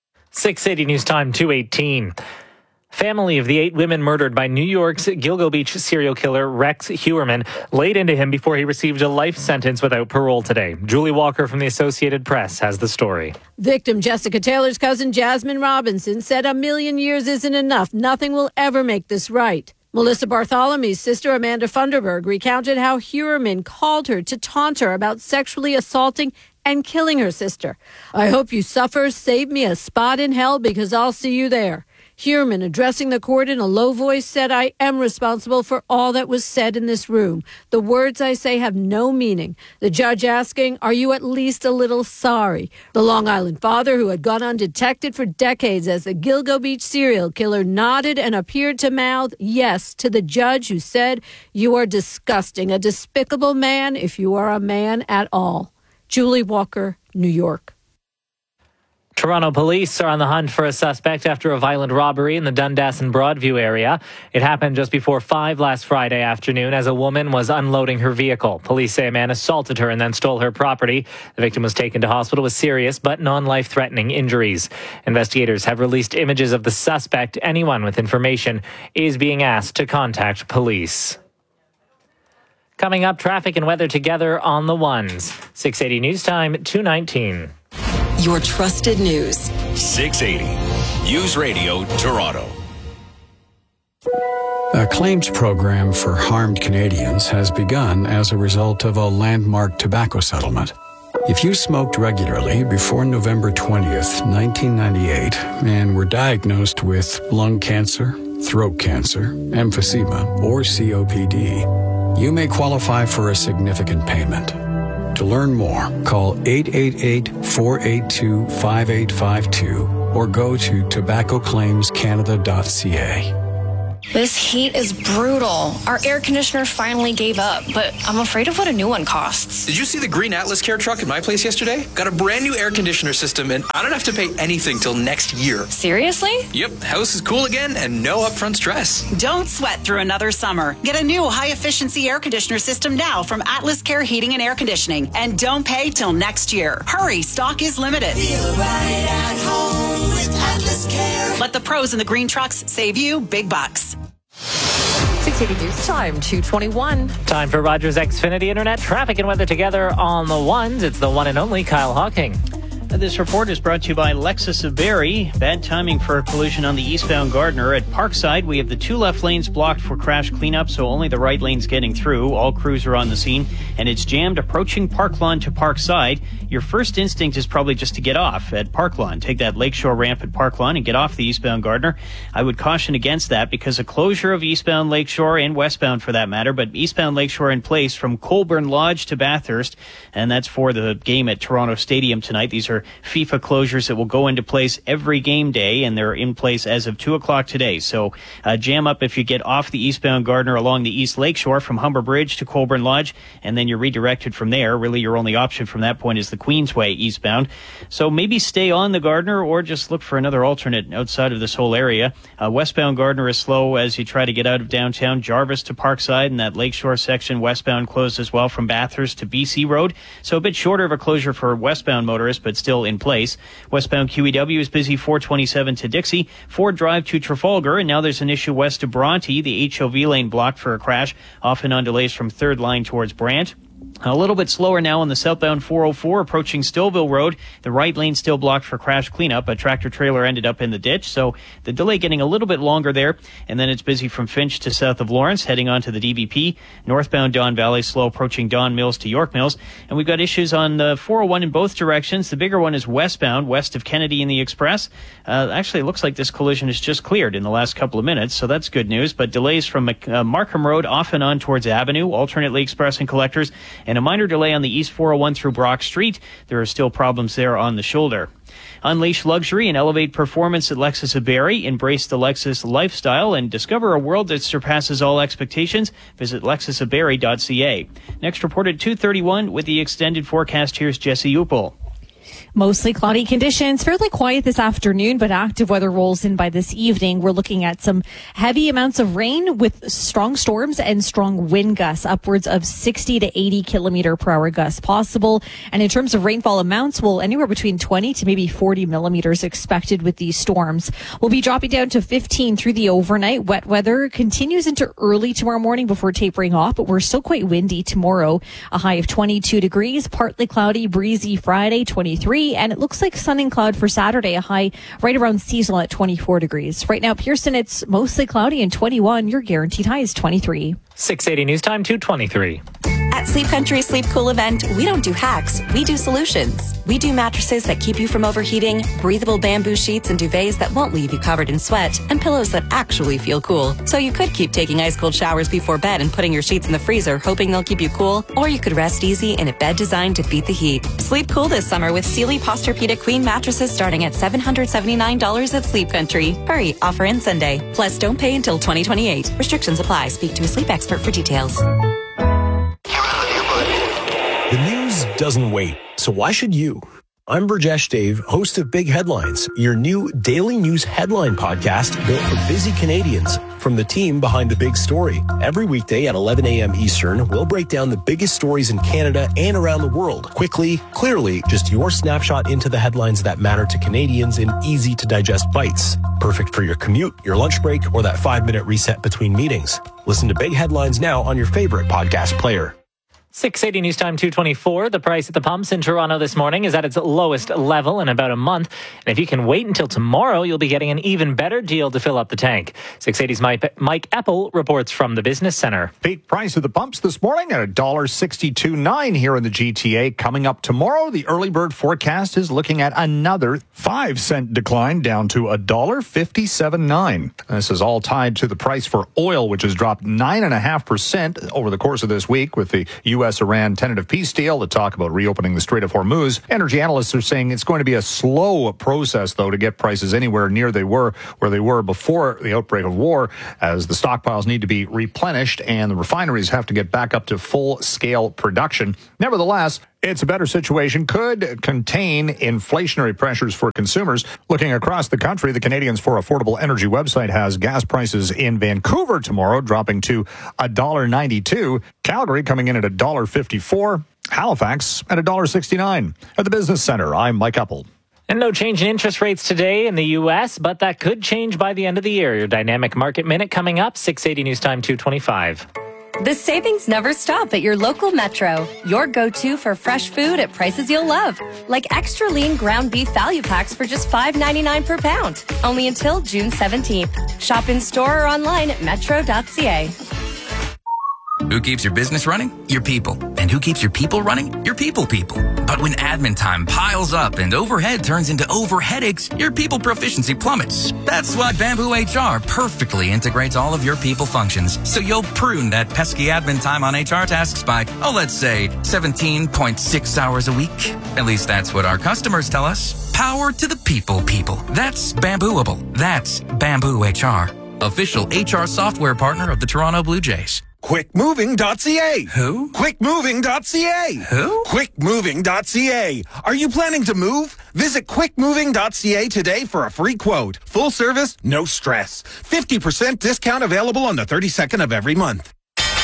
six eighty News Time, two eighteen. Family of the eight women murdered by New York's Gilgo Beach serial killer Rex Heuermann laid into him before he received a life sentence without parole today. Julie Walker from the Associated Press has the story. Victim Jessica Taylor's cousin Jasmine Robinson said a million years isn't enough. Nothing will ever make this right. Melissa Bartholomew's sister Amanda Funderburg recounted how Heuermann called her to taunt her about sexually assaulting and killing her sister. I hope you suffer. Save me a spot in hell because I'll see you there. Heuermann, addressing the court in a low voice, said, I am responsible for all that was said in this room. The words I say have no meaning. The judge asking, are you at least a little sorry? The Long Island father, who had gone undetected for decades as the Gilgo Beach serial killer, nodded and appeared to mouth yes to the judge, who said, you are disgusting, a despicable man if you are a man at all. Julie Walker, New York. Toronto police are on the hunt for a suspect after a violent robbery in the Dundas and Broadview area. It happened just before five last Friday afternoon as a woman was unloading her vehicle. Police say a man assaulted her and then stole her property. The victim was taken to hospital with serious but non-life-threatening injuries. Investigators have released images of the suspect. Anyone with information is being asked to contact police. Coming up, traffic and weather together on the ones. six eighty News Time, two nineteen. Your trusted news. six eighty News Radio Toronto. A claims program for harmed Canadians has begun as a result of a landmark tobacco settlement. If you smoked regularly before November twentieth, nineteen ninety-eight, and were diagnosed with lung cancer, throat cancer, emphysema, or C O P D, you may qualify for a significant payment. To learn more, call eight eight eight, four eight two, five eight five two or go to tobacco claims canada dot c a. This heat is brutal. Our air conditioner finally gave up, but I'm afraid of what a new one costs. Did you see the green Atlas Care truck at my place yesterday? Got a brand new air conditioner system, and I don't have to pay anything till next year. Seriously? Yep, house is cool again and no upfront stress. Don't sweat through another summer. Get a new high-efficiency air conditioner system now from Atlas Care Heating and Air Conditioning, and don't pay till next year. Hurry, stock is limited. Feel right at home with Atlas Care. Let the pros in the green trucks save you big bucks. six eighty News Time, two twenty-one. Time for Rogers Xfinity Internet traffic and weather together on the ones. It's the one and only Kyle Hawking. This report is brought to you by Lexus of Barrie. Bad timing for a collision on the eastbound Gardiner. At Parkside, we have the two left lanes blocked for crash cleanup, so only the right lane's getting through. All crews are on the scene, and it's jammed approaching Park Lawn to Parkside. Your first instinct is probably just to get off at Park Lawn. Take that Lakeshore ramp at Park Lawn and get off the eastbound Gardiner. I would caution against that because a closure of eastbound Lakeshore and westbound for that matter, but eastbound Lakeshore in place from Colborne Lodge to Bathurst, and that's for the game at Toronto Stadium tonight. These are FIFA closures that will go into place every game day, and they're in place as of two o'clock today. So uh, jam up if you get off the eastbound Gardiner along the East Lakeshore from Humber Bridge to Colborne Lodge, and then you're redirected from there. Really, your only option from that point is the Queensway eastbound. So maybe stay on the Gardiner or just look for another alternate outside of this whole area. Uh, westbound Gardiner is slow as you try to get out of downtown Jarvis to Parkside, and that Lakeshore section westbound closed as well from Bathurst to B C Road. So a bit shorter of a closure for westbound motorists, but still in place. Westbound Q E W is busy four twenty-seven to Dixie, Ford Drive to Trafalgar, and now there's an issue west of Bronte. The H O V lane blocked for a crash, often on delays from third line towards Brant. A little bit slower now on the southbound four oh four approaching Stillville Road. The right lane still blocked for crash cleanup. A tractor trailer ended up in the ditch, so the delay getting a little bit longer there. And then it's busy from Finch to south of Lawrence, heading on to the D V P. Northbound Don Valley slow approaching Don Mills to York Mills. And we've got issues on the four oh one in both directions. The bigger one is westbound, west of Kennedy in the Express. Uh, actually, it looks like this collision is just cleared in the last couple of minutes, so that's good news. But delays from uh, Markham Road off and on towards Avenue, alternately expressing collectors, and a minor delay on the East four oh one through Brock Street. There are still problems there on the shoulder. Unleash luxury and elevate performance at Lexus of Barrie. Embrace the Lexus lifestyle and discover a world that surpasses all expectations. Visit lexus of barrie dot c a. Next report at two thirty-one with the extended forecast. Here's Jesse Upel. Mostly cloudy conditions, fairly quiet this afternoon, but active weather rolls in by this evening. We're looking at some heavy amounts of rain with strong storms and strong wind gusts, upwards of sixty to eighty kilometer per hour gusts possible. And in terms of rainfall amounts, well, anywhere between twenty to maybe forty millimeters expected with these storms. We'll be dropping down to fifteen through the overnight. Wet weather continues into early tomorrow morning before tapering off, but we're still quite windy tomorrow. A high of twenty-two degrees, partly cloudy, breezy Friday, twenty-three. And it looks like sun and cloud for Saturday, a high right around seasonal at twenty-four degrees. Right now, Pearson, it's mostly cloudy and twenty-one. Your guaranteed high is twenty-three. six eighty News Time, two twenty-three. At Sleep Country Sleep Cool event, we don't do hacks, we do solutions. We do mattresses that keep you from overheating, breathable bamboo sheets and duvets that won't leave you covered in sweat, and pillows that actually feel cool. So you could keep taking ice cold showers before bed and putting your sheets in the freezer hoping they'll keep you cool, or you could rest easy in a bed designed to beat the heat. Sleep cool this summer with Sealy Posturepedic Queen mattresses starting at seven hundred seventy-nine dollars at Sleep Country. Hurry, offer ends Sunday. Plus, don't pay until twenty twenty-eight. Restrictions apply. Speak to a sleep expert for details. The news doesn't wait, so why should you? I'm Burjesh Dave, host of Big Headlines, your new daily news headline podcast built for busy Canadians. From the team behind the big story. Every weekday at eleven a.m. Eastern, we'll break down the biggest stories in Canada and around the world. Quickly, clearly, just your snapshot into the headlines that matter to Canadians in easy-to-digest bites. Perfect for your commute, your lunch break, or that five-minute reset between meetings. Listen to Big Headlines now on your favorite podcast player. six eighty News Time two twenty-four. The price at the pumps in Toronto this morning is at its lowest level in about a month. And if you can wait until tomorrow, you'll be getting an even better deal to fill up the tank. six eighty's Mike, Mike Eppel reports from the Business Center. Peak price of the pumps this morning at one dollar sixty-two nine here in the G T A. Coming up tomorrow, the early bird forecast is looking at another five cent decline down to one dollar fifty-seven nine. This is all tied to the price for oil, which has dropped nine point five percent over the course of this week with the U S Iran tentative peace deal to talk about reopening the Strait of Hormuz. Energy analysts are saying it's going to be a slow process, though, to get prices anywhere near they were where they were before the outbreak of war, as the stockpiles need to be replenished and the refineries have to get back up to full-scale production. Nevertheless, it's a better situation, could contain inflationary pressures for consumers. Looking across the country, the Canadians for Affordable Energy website has gas prices in Vancouver tomorrow dropping to one dollar ninety-two, Calgary coming in at one dollar fifty-four, Halifax at one dollar sixty-nine. At the Business Center, I'm Mike Eppel. And no change in interest rates today in the U S, but that could change by the end of the year. Your Dynamic Market Minute coming up, six eighty News Time two twenty-five. The savings never stop at your local Metro. Your go-to for fresh food at prices you'll love. Like extra lean ground beef value packs for just five ninety-nine per pound. Only until June seventeenth. Shop in store or online at metro dot c a. Who keeps your business running? Your people. And who keeps your people running? Your people people. But when admin time piles up and overhead turns into over headaches, your people proficiency plummets. That's why Bamboo H R perfectly integrates all of your people functions, so you'll prune that pesky admin time on H R tasks by, oh, let's say seventeen point six hours a week. At least that's what our customers tell us. Power to the people people. That's Bambooable. That's Bamboo H R. Official H R software partner of the Toronto Blue Jays. quick moving dot c a. Who? quick moving dot c a. Who? quick moving dot c a. Are you planning to move? Visit quick moving dot c a today for a free quote. Full service, no stress. fifty percent discount available on the thirty-second of every month.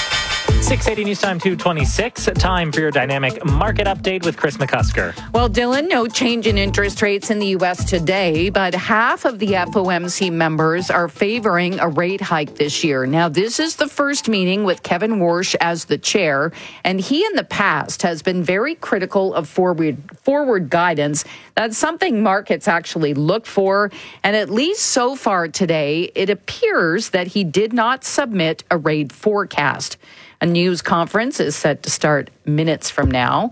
six eighty News Time two twenty-six. Time for your Dynamic Market Update with Chris McCusker. Well, Dylan, no change in interest rates in the U S today, but half of the F O M C members are favoring a rate hike this year. Now, this is the first meeting with Kevin Warsh as the chair, and he in the past has been very critical of forward, forward guidance. That's something markets actually look for, and at least so far today, it appears that he did not submit a rate forecast. A news conference is set to start minutes from now.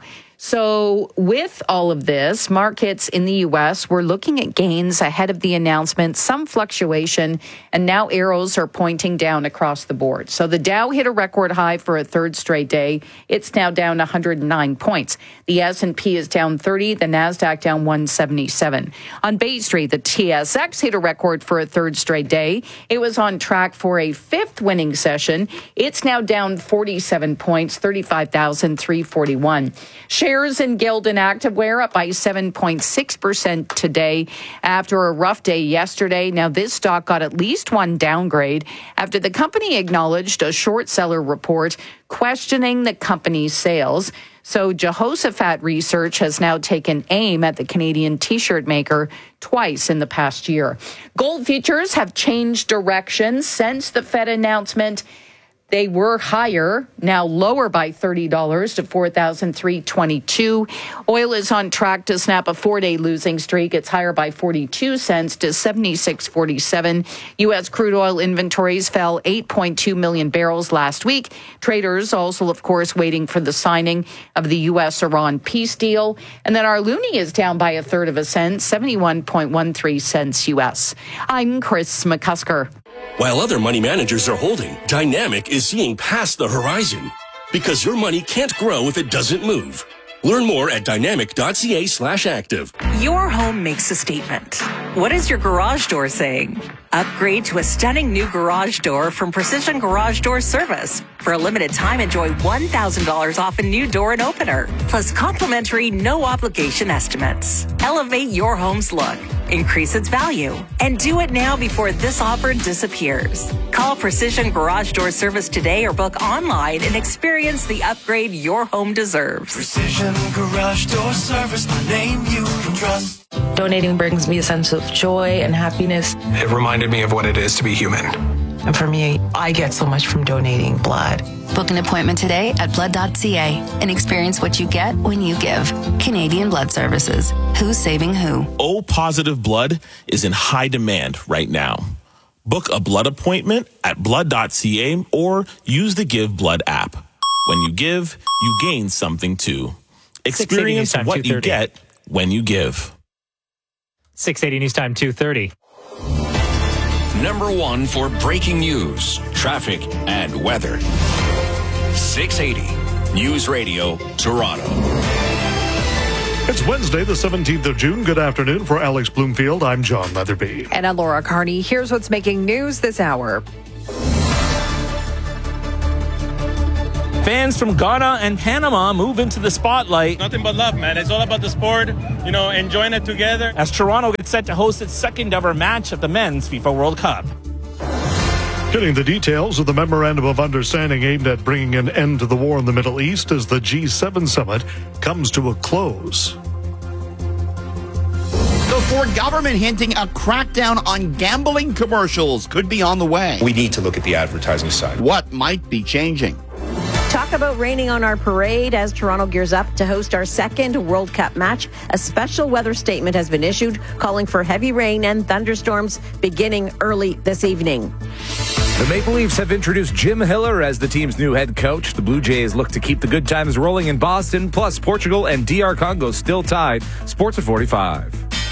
So with all of this, markets in the U S were looking at gains ahead of the announcement, some fluctuation, and now arrows are pointing down across the board. So the Dow hit a record high for a third straight day. It's now down one hundred nine points. The S and P is down thirty, the NASDAQ down one seventy-seven. On Bay Street, the T S X hit a record for a third straight day. It was on track for a fifth winning session. It's now down forty-seven points, thirty-five thousand three hundred forty-one. Shares in Gildan Activewear up by seven point six percent today after a rough day yesterday. Now, this stock got at least one downgrade after the company acknowledged a short seller report questioning the company's sales. So Jehoshaphat Research has now taken aim at the Canadian T-shirt maker twice in the past year. Gold futures have changed direction since the Fed announcement. They were higher, now lower by thirty dollars to four thousand three hundred twenty-two dollars. Oil is on track to snap a four-day losing streak. It's higher by forty-two cents to seventy-six forty-seven. U S crude oil inventories fell eight point two million barrels last week. Traders also, of course, waiting for the signing of the U S Iran peace deal. And then our loonie is down by a third of a cent, seventy-one point one three cents U S. I'm Chris McCusker. While other money managers are holding, Dynamic is seeing past the horizon. Because your money can't grow if it doesn't move. Learn more at dynamic dot c a slash active. Your home makes a statement. What is your garage door saying? Upgrade to a stunning new garage door from Precision Garage Door Service. For a limited time, enjoy one thousand dollars off a new door and opener, plus complimentary no-obligation estimates. Elevate your home's look, increase its value, and do it now before this offer disappears. Call Precision Garage Door Service today or book online and experience the upgrade your home deserves. Precision Garage Door Service, a name you can trust. Donating brings me a sense of joy and happiness. It reminded me of what it is to be human. And for me, I get so much from donating blood. Book an appointment today at blood dot c a and experience what you get when you give. Canadian Blood Services. Who's saving who? O positive blood is in high demand right now. Book a blood appointment at blood dot c a or use the Give Blood app. When you give, you gain something too. Experience what you get when you give. six eighty News Time, two thirty. Number one for breaking news, traffic, and weather. six eighty News Radio, Toronto. It's Wednesday, the seventeenth of June. Good afternoon. For Alex Bloomfield, I'm John Leatherby. And I'm Laura Carney. Here's what's making news this hour. Fans from Ghana and Panama move into the spotlight. Nothing but love, man. It's all about the sport, you know, enjoying it together. As Toronto gets set to host its second ever match at the Men's FIFA World Cup. Getting the details of the memorandum of understanding aimed at bringing an end to the war in the Middle East as the G seven summit comes to a close. The Ford government hinting a crackdown on gambling commercials could be on the way. We need to look at the advertising side. What might be changing? Talk about raining on our parade as Toronto gears up to host our second World Cup match. A special weather statement has been issued calling for heavy rain and thunderstorms beginning early this evening. The Maple Leafs have introduced Jim Hiller as the team's new head coach. The Blue Jays look to keep the good times rolling in Boston. Plus, Portugal and D R Congo still tied. Sports at forty-five.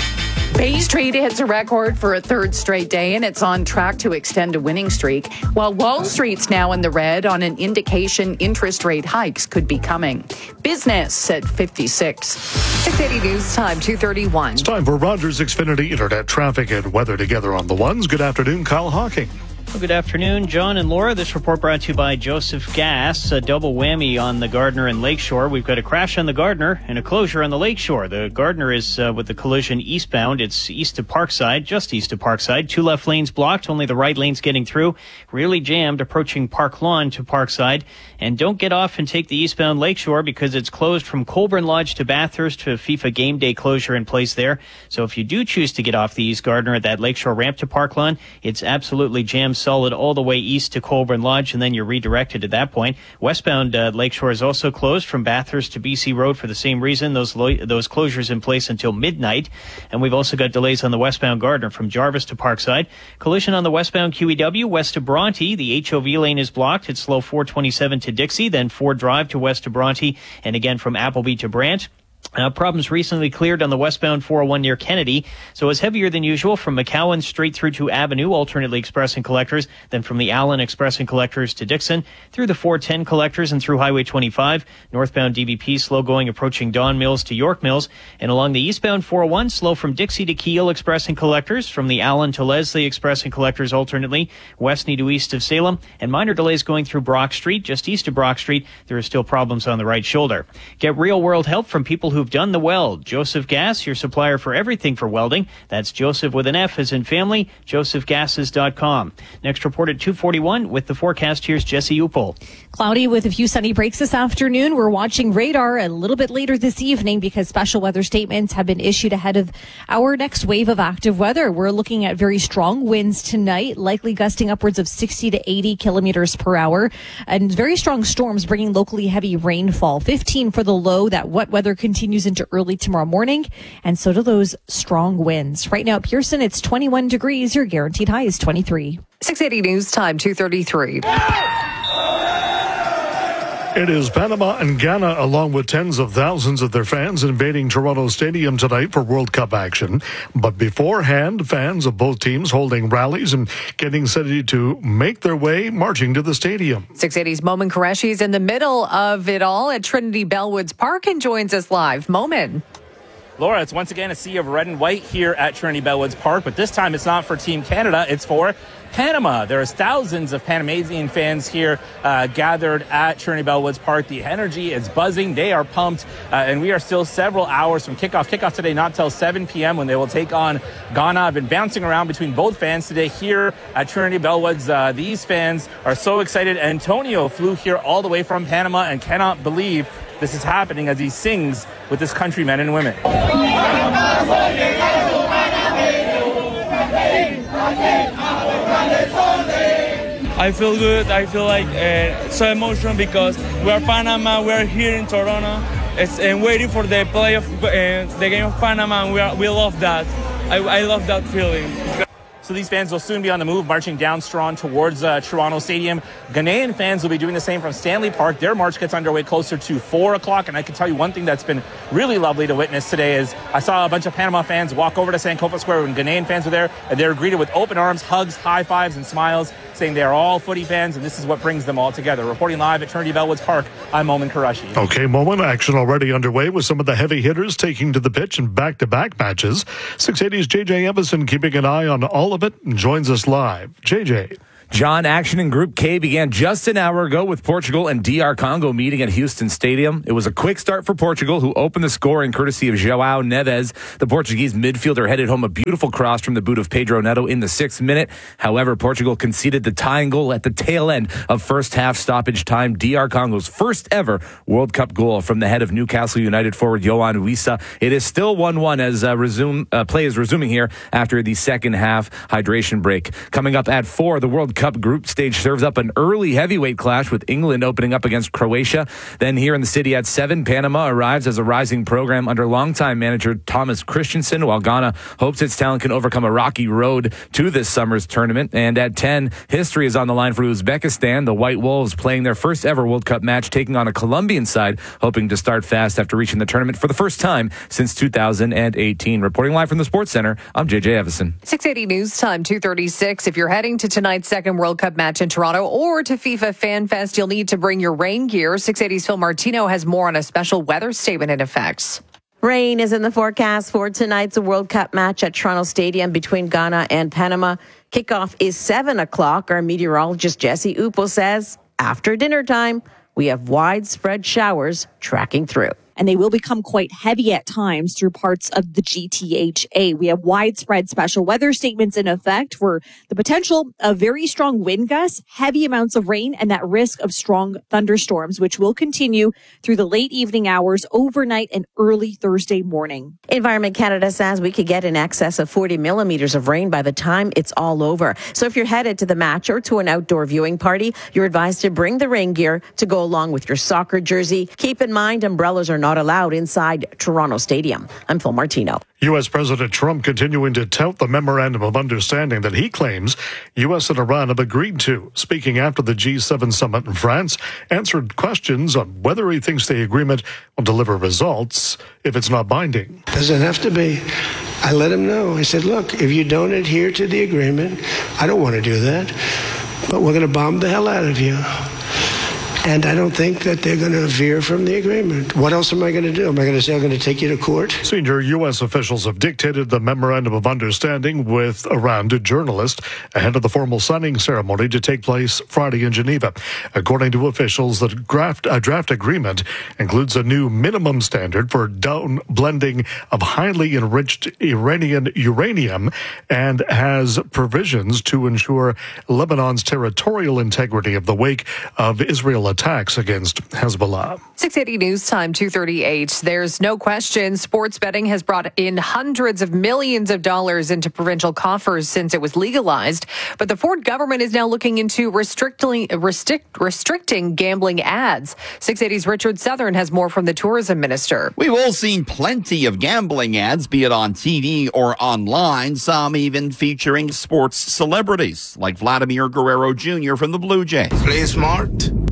Bay Street hits a record for a third straight day, and it's on track to extend a winning streak, while Wall Street's now in the red on an indication interest rate hikes could be coming. Business at fifty-six. six eighty News Time, two thirty-one. It's time for Rogers Xfinity Internet traffic and weather together on the ones. Good afternoon, Kyle Hawking. Well, good afternoon, John and Laura. This report brought to you by Joseph Gas. A double whammy on the Gardner and Lakeshore. We've got a crash on the Gardner and a closure on the Lakeshore. The Gardner is uh, with the collision eastbound. It's east of Parkside, just east of Parkside. Two left lanes blocked, only the right lane's getting through. Really jammed approaching Park Lawn to Parkside. And don't get off and take the eastbound Lakeshore because it's closed from Colburn Lodge to Bathurst to a FIFA game day closure in place there. So if you do choose to get off the East Gardner at that Lakeshore ramp to Park Lawn, it's absolutely jammed solid all the way east to Colburn Lodge, and then you're redirected at that point. Westbound uh, Lakeshore is also closed from Bathurst to B C Road for the same reason. Those lo- those closures in place until midnight. And we've also got delays on the westbound Gardner from Jarvis to Parkside. Collision on the westbound Q E W west of Bronte. The H O V lane is blocked. It's slow four twenty-seven to Dixie, then Ford Drive to west of Bronte, and again from Appleby to Brant. Uh, problems recently cleared on the westbound four oh one near Kennedy, so it's heavier than usual from McCowan straight through to Avenue, alternately express and collectors, then from the Allen express and collectors to Dixon, through the four ten collectors and through Highway twenty-five, northbound D V P slow going approaching Don Mills to York Mills, and along the eastbound four oh one slow from Dixie to Keel express and collectors, from the Allen to Leslie express and collectors alternately, west to east of Salem, and minor delays going through Brock Street, just east of Brock Street. There are still problems on the right shoulder. Get real world help from people who've done the weld. Joseph Gas, your supplier for everything for welding. That's Joseph with an F as in family, joseph gases dot com. Next report at two forty-one with the forecast. Here's Jesse Upol. Cloudy with a few sunny breaks this afternoon. We're watching radar a little bit later this evening because special weather statements have been issued ahead of our next wave of active weather. We're looking at very strong winds tonight, likely gusting upwards of sixty to eighty kilometers per hour, and very strong storms bringing locally heavy rainfall. fifteen for the low. That wet weather continues into early tomorrow morning, and so do those strong winds. Right now at Pearson, it's twenty-one degrees. Your guaranteed high is twenty-three. six eighty News Time, two thirty-three. It is Panama and Ghana, along with tens of thousands of their fans, invading Toronto Stadium tonight for World Cup action. But beforehand, fans of both teams holding rallies and getting ready to make their way marching to the stadium. six eighty's Momin Qureshi is in the middle of it all at Trinity Bellwoods Park and joins us live. Momin. Laura, it's once again a sea of red and white here at Trinity Bellwoods Park, but this time it's not for Team Canada, it's for Panama. There's thousands of Panamanian fans here uh, gathered at Trinity Bellwoods Park. The energy is buzzing. They are pumped, uh, and we are still several hours from kickoff. Kickoff today not till seven p.m. when they will take on Ghana. I've been bouncing around between both fans today here at Trinity Bellwoods. Uh, these fans are so excited. Antonio flew here all the way from Panama and cannot believe this is happening as he sings with his countrymen and women. I feel good. I feel like uh, so emotional because we are Panama. We are here in Toronto it's, and waiting for the play of uh, the game of Panama. And we are, we love that. I, I love that feeling. So these fans will soon be on the move, marching down strong towards uh, Toronto Stadium. Ghanaian fans will be doing the same from Stanley Park. Their march gets underway closer to four o'clock. And I can tell you one thing that's been really lovely to witness today is I saw a bunch of Panama fans walk over to Sankofa Square when Ghanaian fans were there. And they were greeted with open arms, hugs, high fives, and smiles, saying they are all footy fans, and this is what brings them all together. Reporting live at Trinity Bellwoods Park, I'm Momin Qureshi. Okay, Momin, action already underway with some of the heavy hitters taking to the pitch in back-to-back matches. six eighty's J J Evison keeping an eye on all of it and joins us live. J J. John, action in Group K began just an hour ago with Portugal and D R Congo meeting at Houston Stadium. It was a quick start for Portugal, who opened the scoring courtesy of João Neves. The Portuguese midfielder headed home a beautiful cross from the boot of Pedro Neto in the sixth minute. However, Portugal conceded the tying goal at the tail end of first half stoppage time. D R Congo's first ever World Cup goal from the head of Newcastle United forward Yohan Wissa. It is still one one as uh, resume uh, play is resuming here after the second half hydration break. Coming up at four, the World Cup group stage serves up an early heavyweight clash with England opening up against Croatia. Then here in the city at seven, Panama arrives as a rising program under longtime manager Thomas Christensen, while Ghana hopes its talent can overcome a rocky road to this summer's tournament. And at ten, history is on the line for Uzbekistan. The White Wolves playing their first ever World Cup match, taking on a Colombian side, hoping to start fast after reaching the tournament for the first time since two thousand eighteen. Reporting live from the Sports Center, I'm J J Evison. six eighty News Time, two thirty-six. If you're heading to tonight's second World Cup match in Toronto or to FIFA Fan Fest, you'll need to bring your rain gear. six eighty's Phil Martino has more on a special weather statement in effect. Rain is in the forecast for tonight's World Cup match at Toronto Stadium between Ghana and Panama. Kickoff is seven o'clock. Our meteorologist Jesse Upo says after dinner time, we have widespread showers tracking through. And they will become quite heavy at times through parts of the G T H A. We have widespread special weather statements in effect for the potential of very strong wind gusts, heavy amounts of rain, and that risk of strong thunderstorms, which will continue through the late evening hours, overnight, and early Thursday morning. Environment Canada says we could get in excess of forty millimeters of rain by the time it's all over. So if you're headed to the match or to an outdoor viewing party, you're advised to bring the rain gear to go along with your soccer jersey. Keep in mind, umbrellas are not allowed inside Toronto Stadium. I'm Phil Martino. U S. President Trump continuing to tout the memorandum of understanding that he claims U S and Iran have agreed to. Speaking after the G seven summit in France, answered questions on whether he thinks the agreement will deliver results if it's not binding. Doesn't have to be. I let him know. I said, look, if you don't adhere to the agreement, I don't want to do that, but we're going to bomb the hell out of you. And I don't think that they're going to veer from the agreement. What else am I going to do? Am I going to say I'm going to take you to court? Senior U S officials have dictated the memorandum of understanding with Iran to journalists ahead of the formal signing ceremony to take place Friday in Geneva. According to officials, the draft, uh, draft agreement includes a new minimum standard for down blending of highly enriched Iranian uranium and has provisions to ensure Lebanon's territorial integrity of the wake of Israel attacks against Hezbollah. six eighty News Time, two thirty-eight. There's no question sports betting has brought in hundreds of millions of dollars into provincial coffers since it was legalized. But the Ford government is now looking into restricting, restrict, restricting gambling ads. six eighty's Richard Southern has more from the tourism minister. We've all seen plenty of gambling ads, be it on T V or online, some even featuring sports celebrities like Vladimir Guerrero Junior from the Blue Jays. Play smart.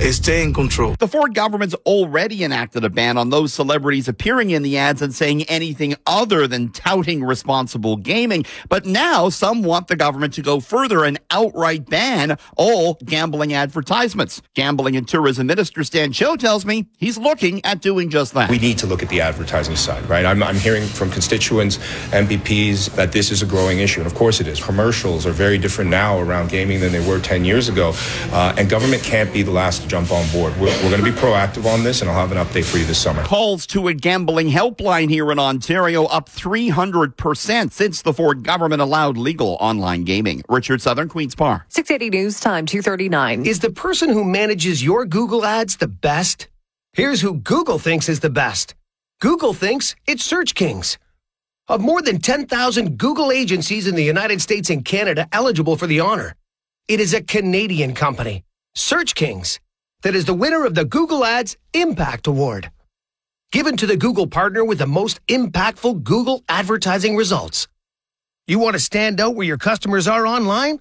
stay in control. The Ford government's already enacted a ban on those celebrities appearing in the ads and saying anything other than touting responsible gaming. But now some want the government to go further and outright ban all gambling advertisements. Gambling and Tourism Minister Stan Cho tells me he's looking at doing just that. We need to look at the advertising side, right? I'm, I'm hearing from constituents, M P Ps, that this is a growing issue. And of course it is. Commercials are very different now around gaming than they were ten years ago. Uh, and government can't be the last to jump on board. We're, we're going to be proactive on this, and I'll have an update for you this summer. Calls to a gambling helpline here in Ontario up three hundred percent since the Ford government allowed legal online gaming. Richard Southern, Queen's Park. six eighty News Time, two thirty-nine. Is the person who manages your Google ads the best? Here's who Google thinks is the best. Google thinks it's Search Kings. Of more than ten thousand Google agencies in the United States and Canada eligible for the honor, it is a Canadian company, Search Kings, that is the winner of the Google Ads Impact Award, given to the Google partner with the most impactful Google advertising results. You want to stand out where your customers are online?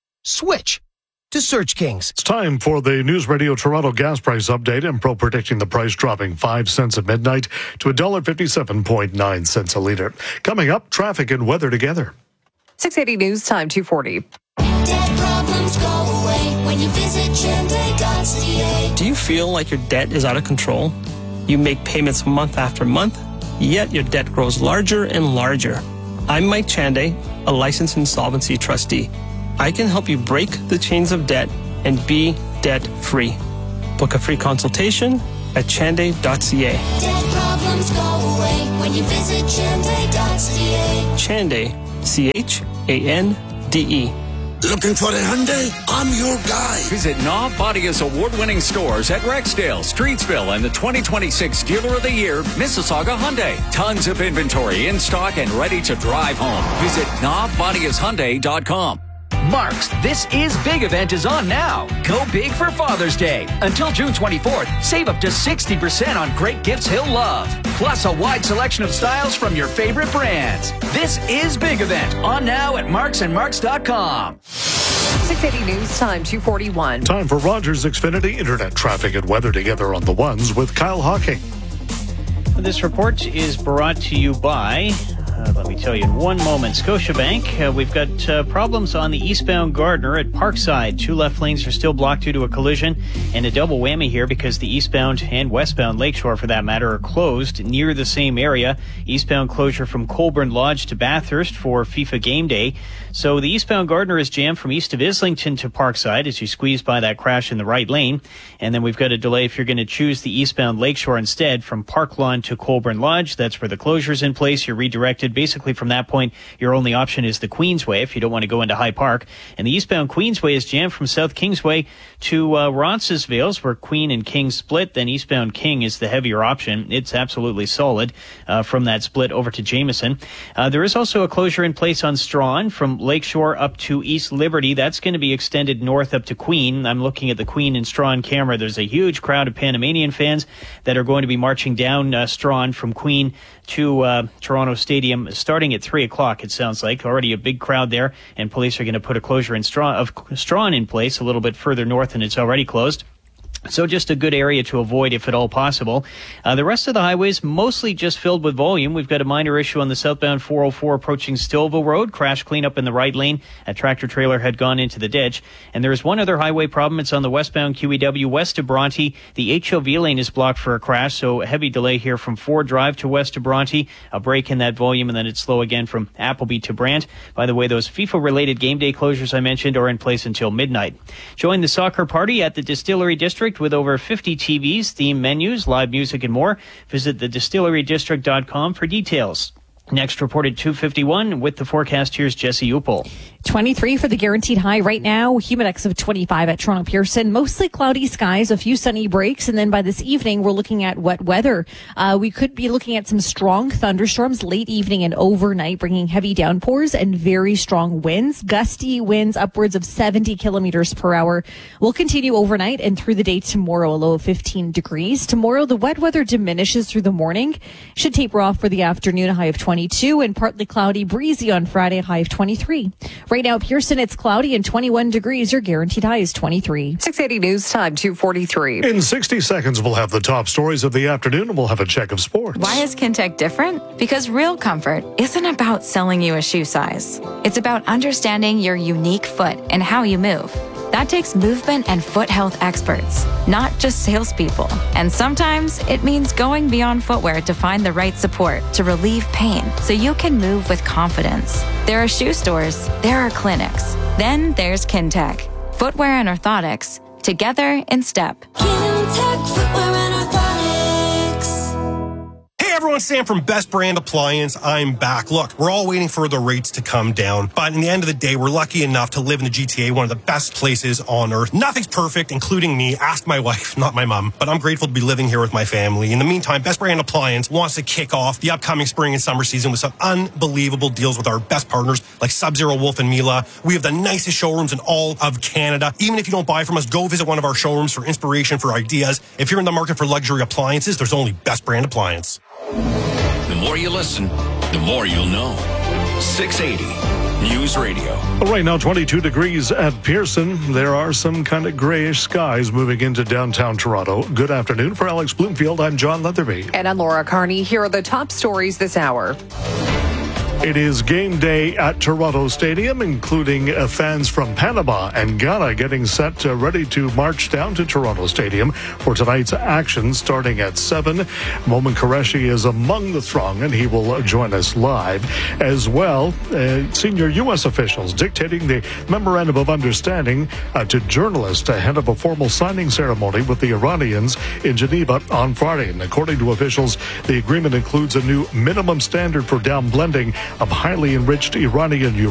Switch to Search Kings. It's time for the News Radio Toronto gas price update. And Pro predicting the price dropping five cents at midnight to one dollar fifty-seven point nine cents a litre. Coming up, traffic and weather together. six eighty News Time, two forty. Debt problems go away when you visit Chande dot c a. Do you feel like your debt is out of control? You make payments month after month, yet your debt grows larger and larger. I'm Mike Chande, a licensed insolvency trustee. I can help you break the chains of debt and be debt-free. Book a free consultation at Chande dot c a. Debt problems go away when you visit Chande dot c a. Chande, C H A N D E. Looking for a Hyundai? I'm your guy. Visit Knob Bodia's award-winning stores at Rexdale, Streetsville, and the twenty twenty-six Dealer of the Year, Mississauga Hyundai. Tons of inventory in stock and ready to drive home. Visit knob bodias hyundai dot com. Mark's This Is Big event is on now. Go big for Father's Day. Until June twenty-fourth, save up to sixty percent on great gifts he'll love. Plus a wide selection of styles from your favorite brands. This Is Big event on now at marks and marks dot com. six eighty News Time, two forty-one. Time for Rogers Xfinity Internet traffic and weather together on the ones with Kyle Hawking. This report is brought to you by... Uh, let me tell you in one moment. Scotiabank, uh, we've got uh, problems on the eastbound Gardner at Parkside. Two left lanes are still blocked due to a collision, and a double whammy here because the eastbound and westbound Lakeshore, for that matter, are closed near the same area. Eastbound closure from Colborne Lodge to Bathurst for FIFA Game Day. So the eastbound Gardner is jammed from east of Islington to Parkside as you squeeze by that crash in the right lane. And then we've got a delay if you're going to choose the eastbound Lakeshore instead from Park Lawn to Colborne Lodge. That's where the closure's in place. You're redirected. Basically, from that point, your only option is the Queensway if you don't want to go into High Park. And the eastbound Queensway is jammed from South Kingsway to uh, Roncesvalles, where Queen and King split. Then eastbound King is the heavier option. It's absolutely solid uh, from that split over to Jameson. Uh, there is also a closure in place on Strawn from Lakeshore up to East Liberty. That's going to be extended north up to Queen. I'm looking at the Queen and Strawn camera. There's a huge crowd of Panamanian fans that are going to be marching down uh, Strawn from Queen to uh, Toronto Stadium starting at three o'clock, it sounds like. Already a big crowd there, and police are going to put a closure in Strawn, of Strawn in place a little bit further north, and it's already closed. So just a good area to avoid if at all possible. Uh, the rest of the highways mostly just filled with volume. We've got a minor issue on the southbound four oh four approaching Stillville Road. Crash cleanup in the right lane. A tractor trailer had gone into the ditch. And there's one other highway problem. It's on the westbound Q E W west of Bronte. The H O V lane is blocked for a crash, so a heavy delay here from Ford Drive to west of Bronte. A break in that volume, and then it's slow again from Appleby to Brant. By the way, those FIFA-related game day closures I mentioned are in place until midnight. Join the soccer party at the Distillery District with over fifty T Vs, theme menus, live music, and more. Visit the distillery district dot com for details. Next report at two fifty-one with the forecast. Here's Jesse Upel. twenty-three for the guaranteed high right now. Humidex of twenty-five at Toronto Pearson. Mostly cloudy skies, a few sunny breaks. And then by this evening, we're looking at wet weather. Uh, we could be looking at some strong thunderstorms late evening and overnight, bringing heavy downpours and very strong winds. Gusty winds upwards of seventy kilometers per hour will continue overnight and through the day tomorrow, a low of fifteen degrees. Tomorrow, the wet weather diminishes through the morning. Should taper off for the afternoon, a high of twenty. twenty-two, and partly cloudy, breezy on Friday, high of twenty-three. Right now, Pearson, it's cloudy and twenty-one degrees. Your guaranteed high is twenty-three. six eighty News Time, two forty-three. In sixty seconds, we'll have the top stories of the afternoon, and we'll have a check of sports. Why is Kintec different? Because real comfort isn't about selling you a shoe size. It's about understanding your unique foot and how you move. That takes movement and foot health experts, not just salespeople. And sometimes it means going beyond footwear to find the right support to relieve pain so you can move with confidence. There are shoe stores, there are clinics. Then there's Kintec. Footwear and orthotics, together in step. Kintec Footwear and Orthotics. Hey everyone, Sam from Best Brand Appliance. I'm back. Look, we're all waiting for the rates to come down, but in the end of the day, we're lucky enough to live in the G T A, one of the best places on earth. Nothing's perfect, including me. Ask my wife, not my mom, but I'm grateful to be living here with my family. In the meantime, Best Brand Appliance wants to kick off the upcoming spring and summer season with some unbelievable deals with our best partners like Sub-Zero, Wolf, and Mila. We have the nicest showrooms in all of Canada. Even if you don't buy from us, go visit one of our showrooms for inspiration, for ideas. If you're in the market for luxury appliances, there's only Best Brand Appliance. The more you listen, the more you'll know. six eighty News Radio. Right now, twenty-two degrees at Pearson. There are some kind of grayish skies moving into downtown Toronto. Good afternoon. For Alex Bloomfield, I'm John Leatherby. And I'm Laura Carney. Here are the top stories this hour. It is game day at Toronto Stadium, including uh, fans from Panama and Ghana getting set, uh, ready to march down to Toronto Stadium for tonight's action starting at seven. Momin Qureshi is among the throng, and he will uh, join us live. As well, uh, senior U S officials dictating the Memorandum of Understanding uh, to journalists ahead of a formal signing ceremony with the Iranians in Geneva on Friday. And according to officials, the agreement includes a new minimum standard for downblending of highly enriched Iranian uranium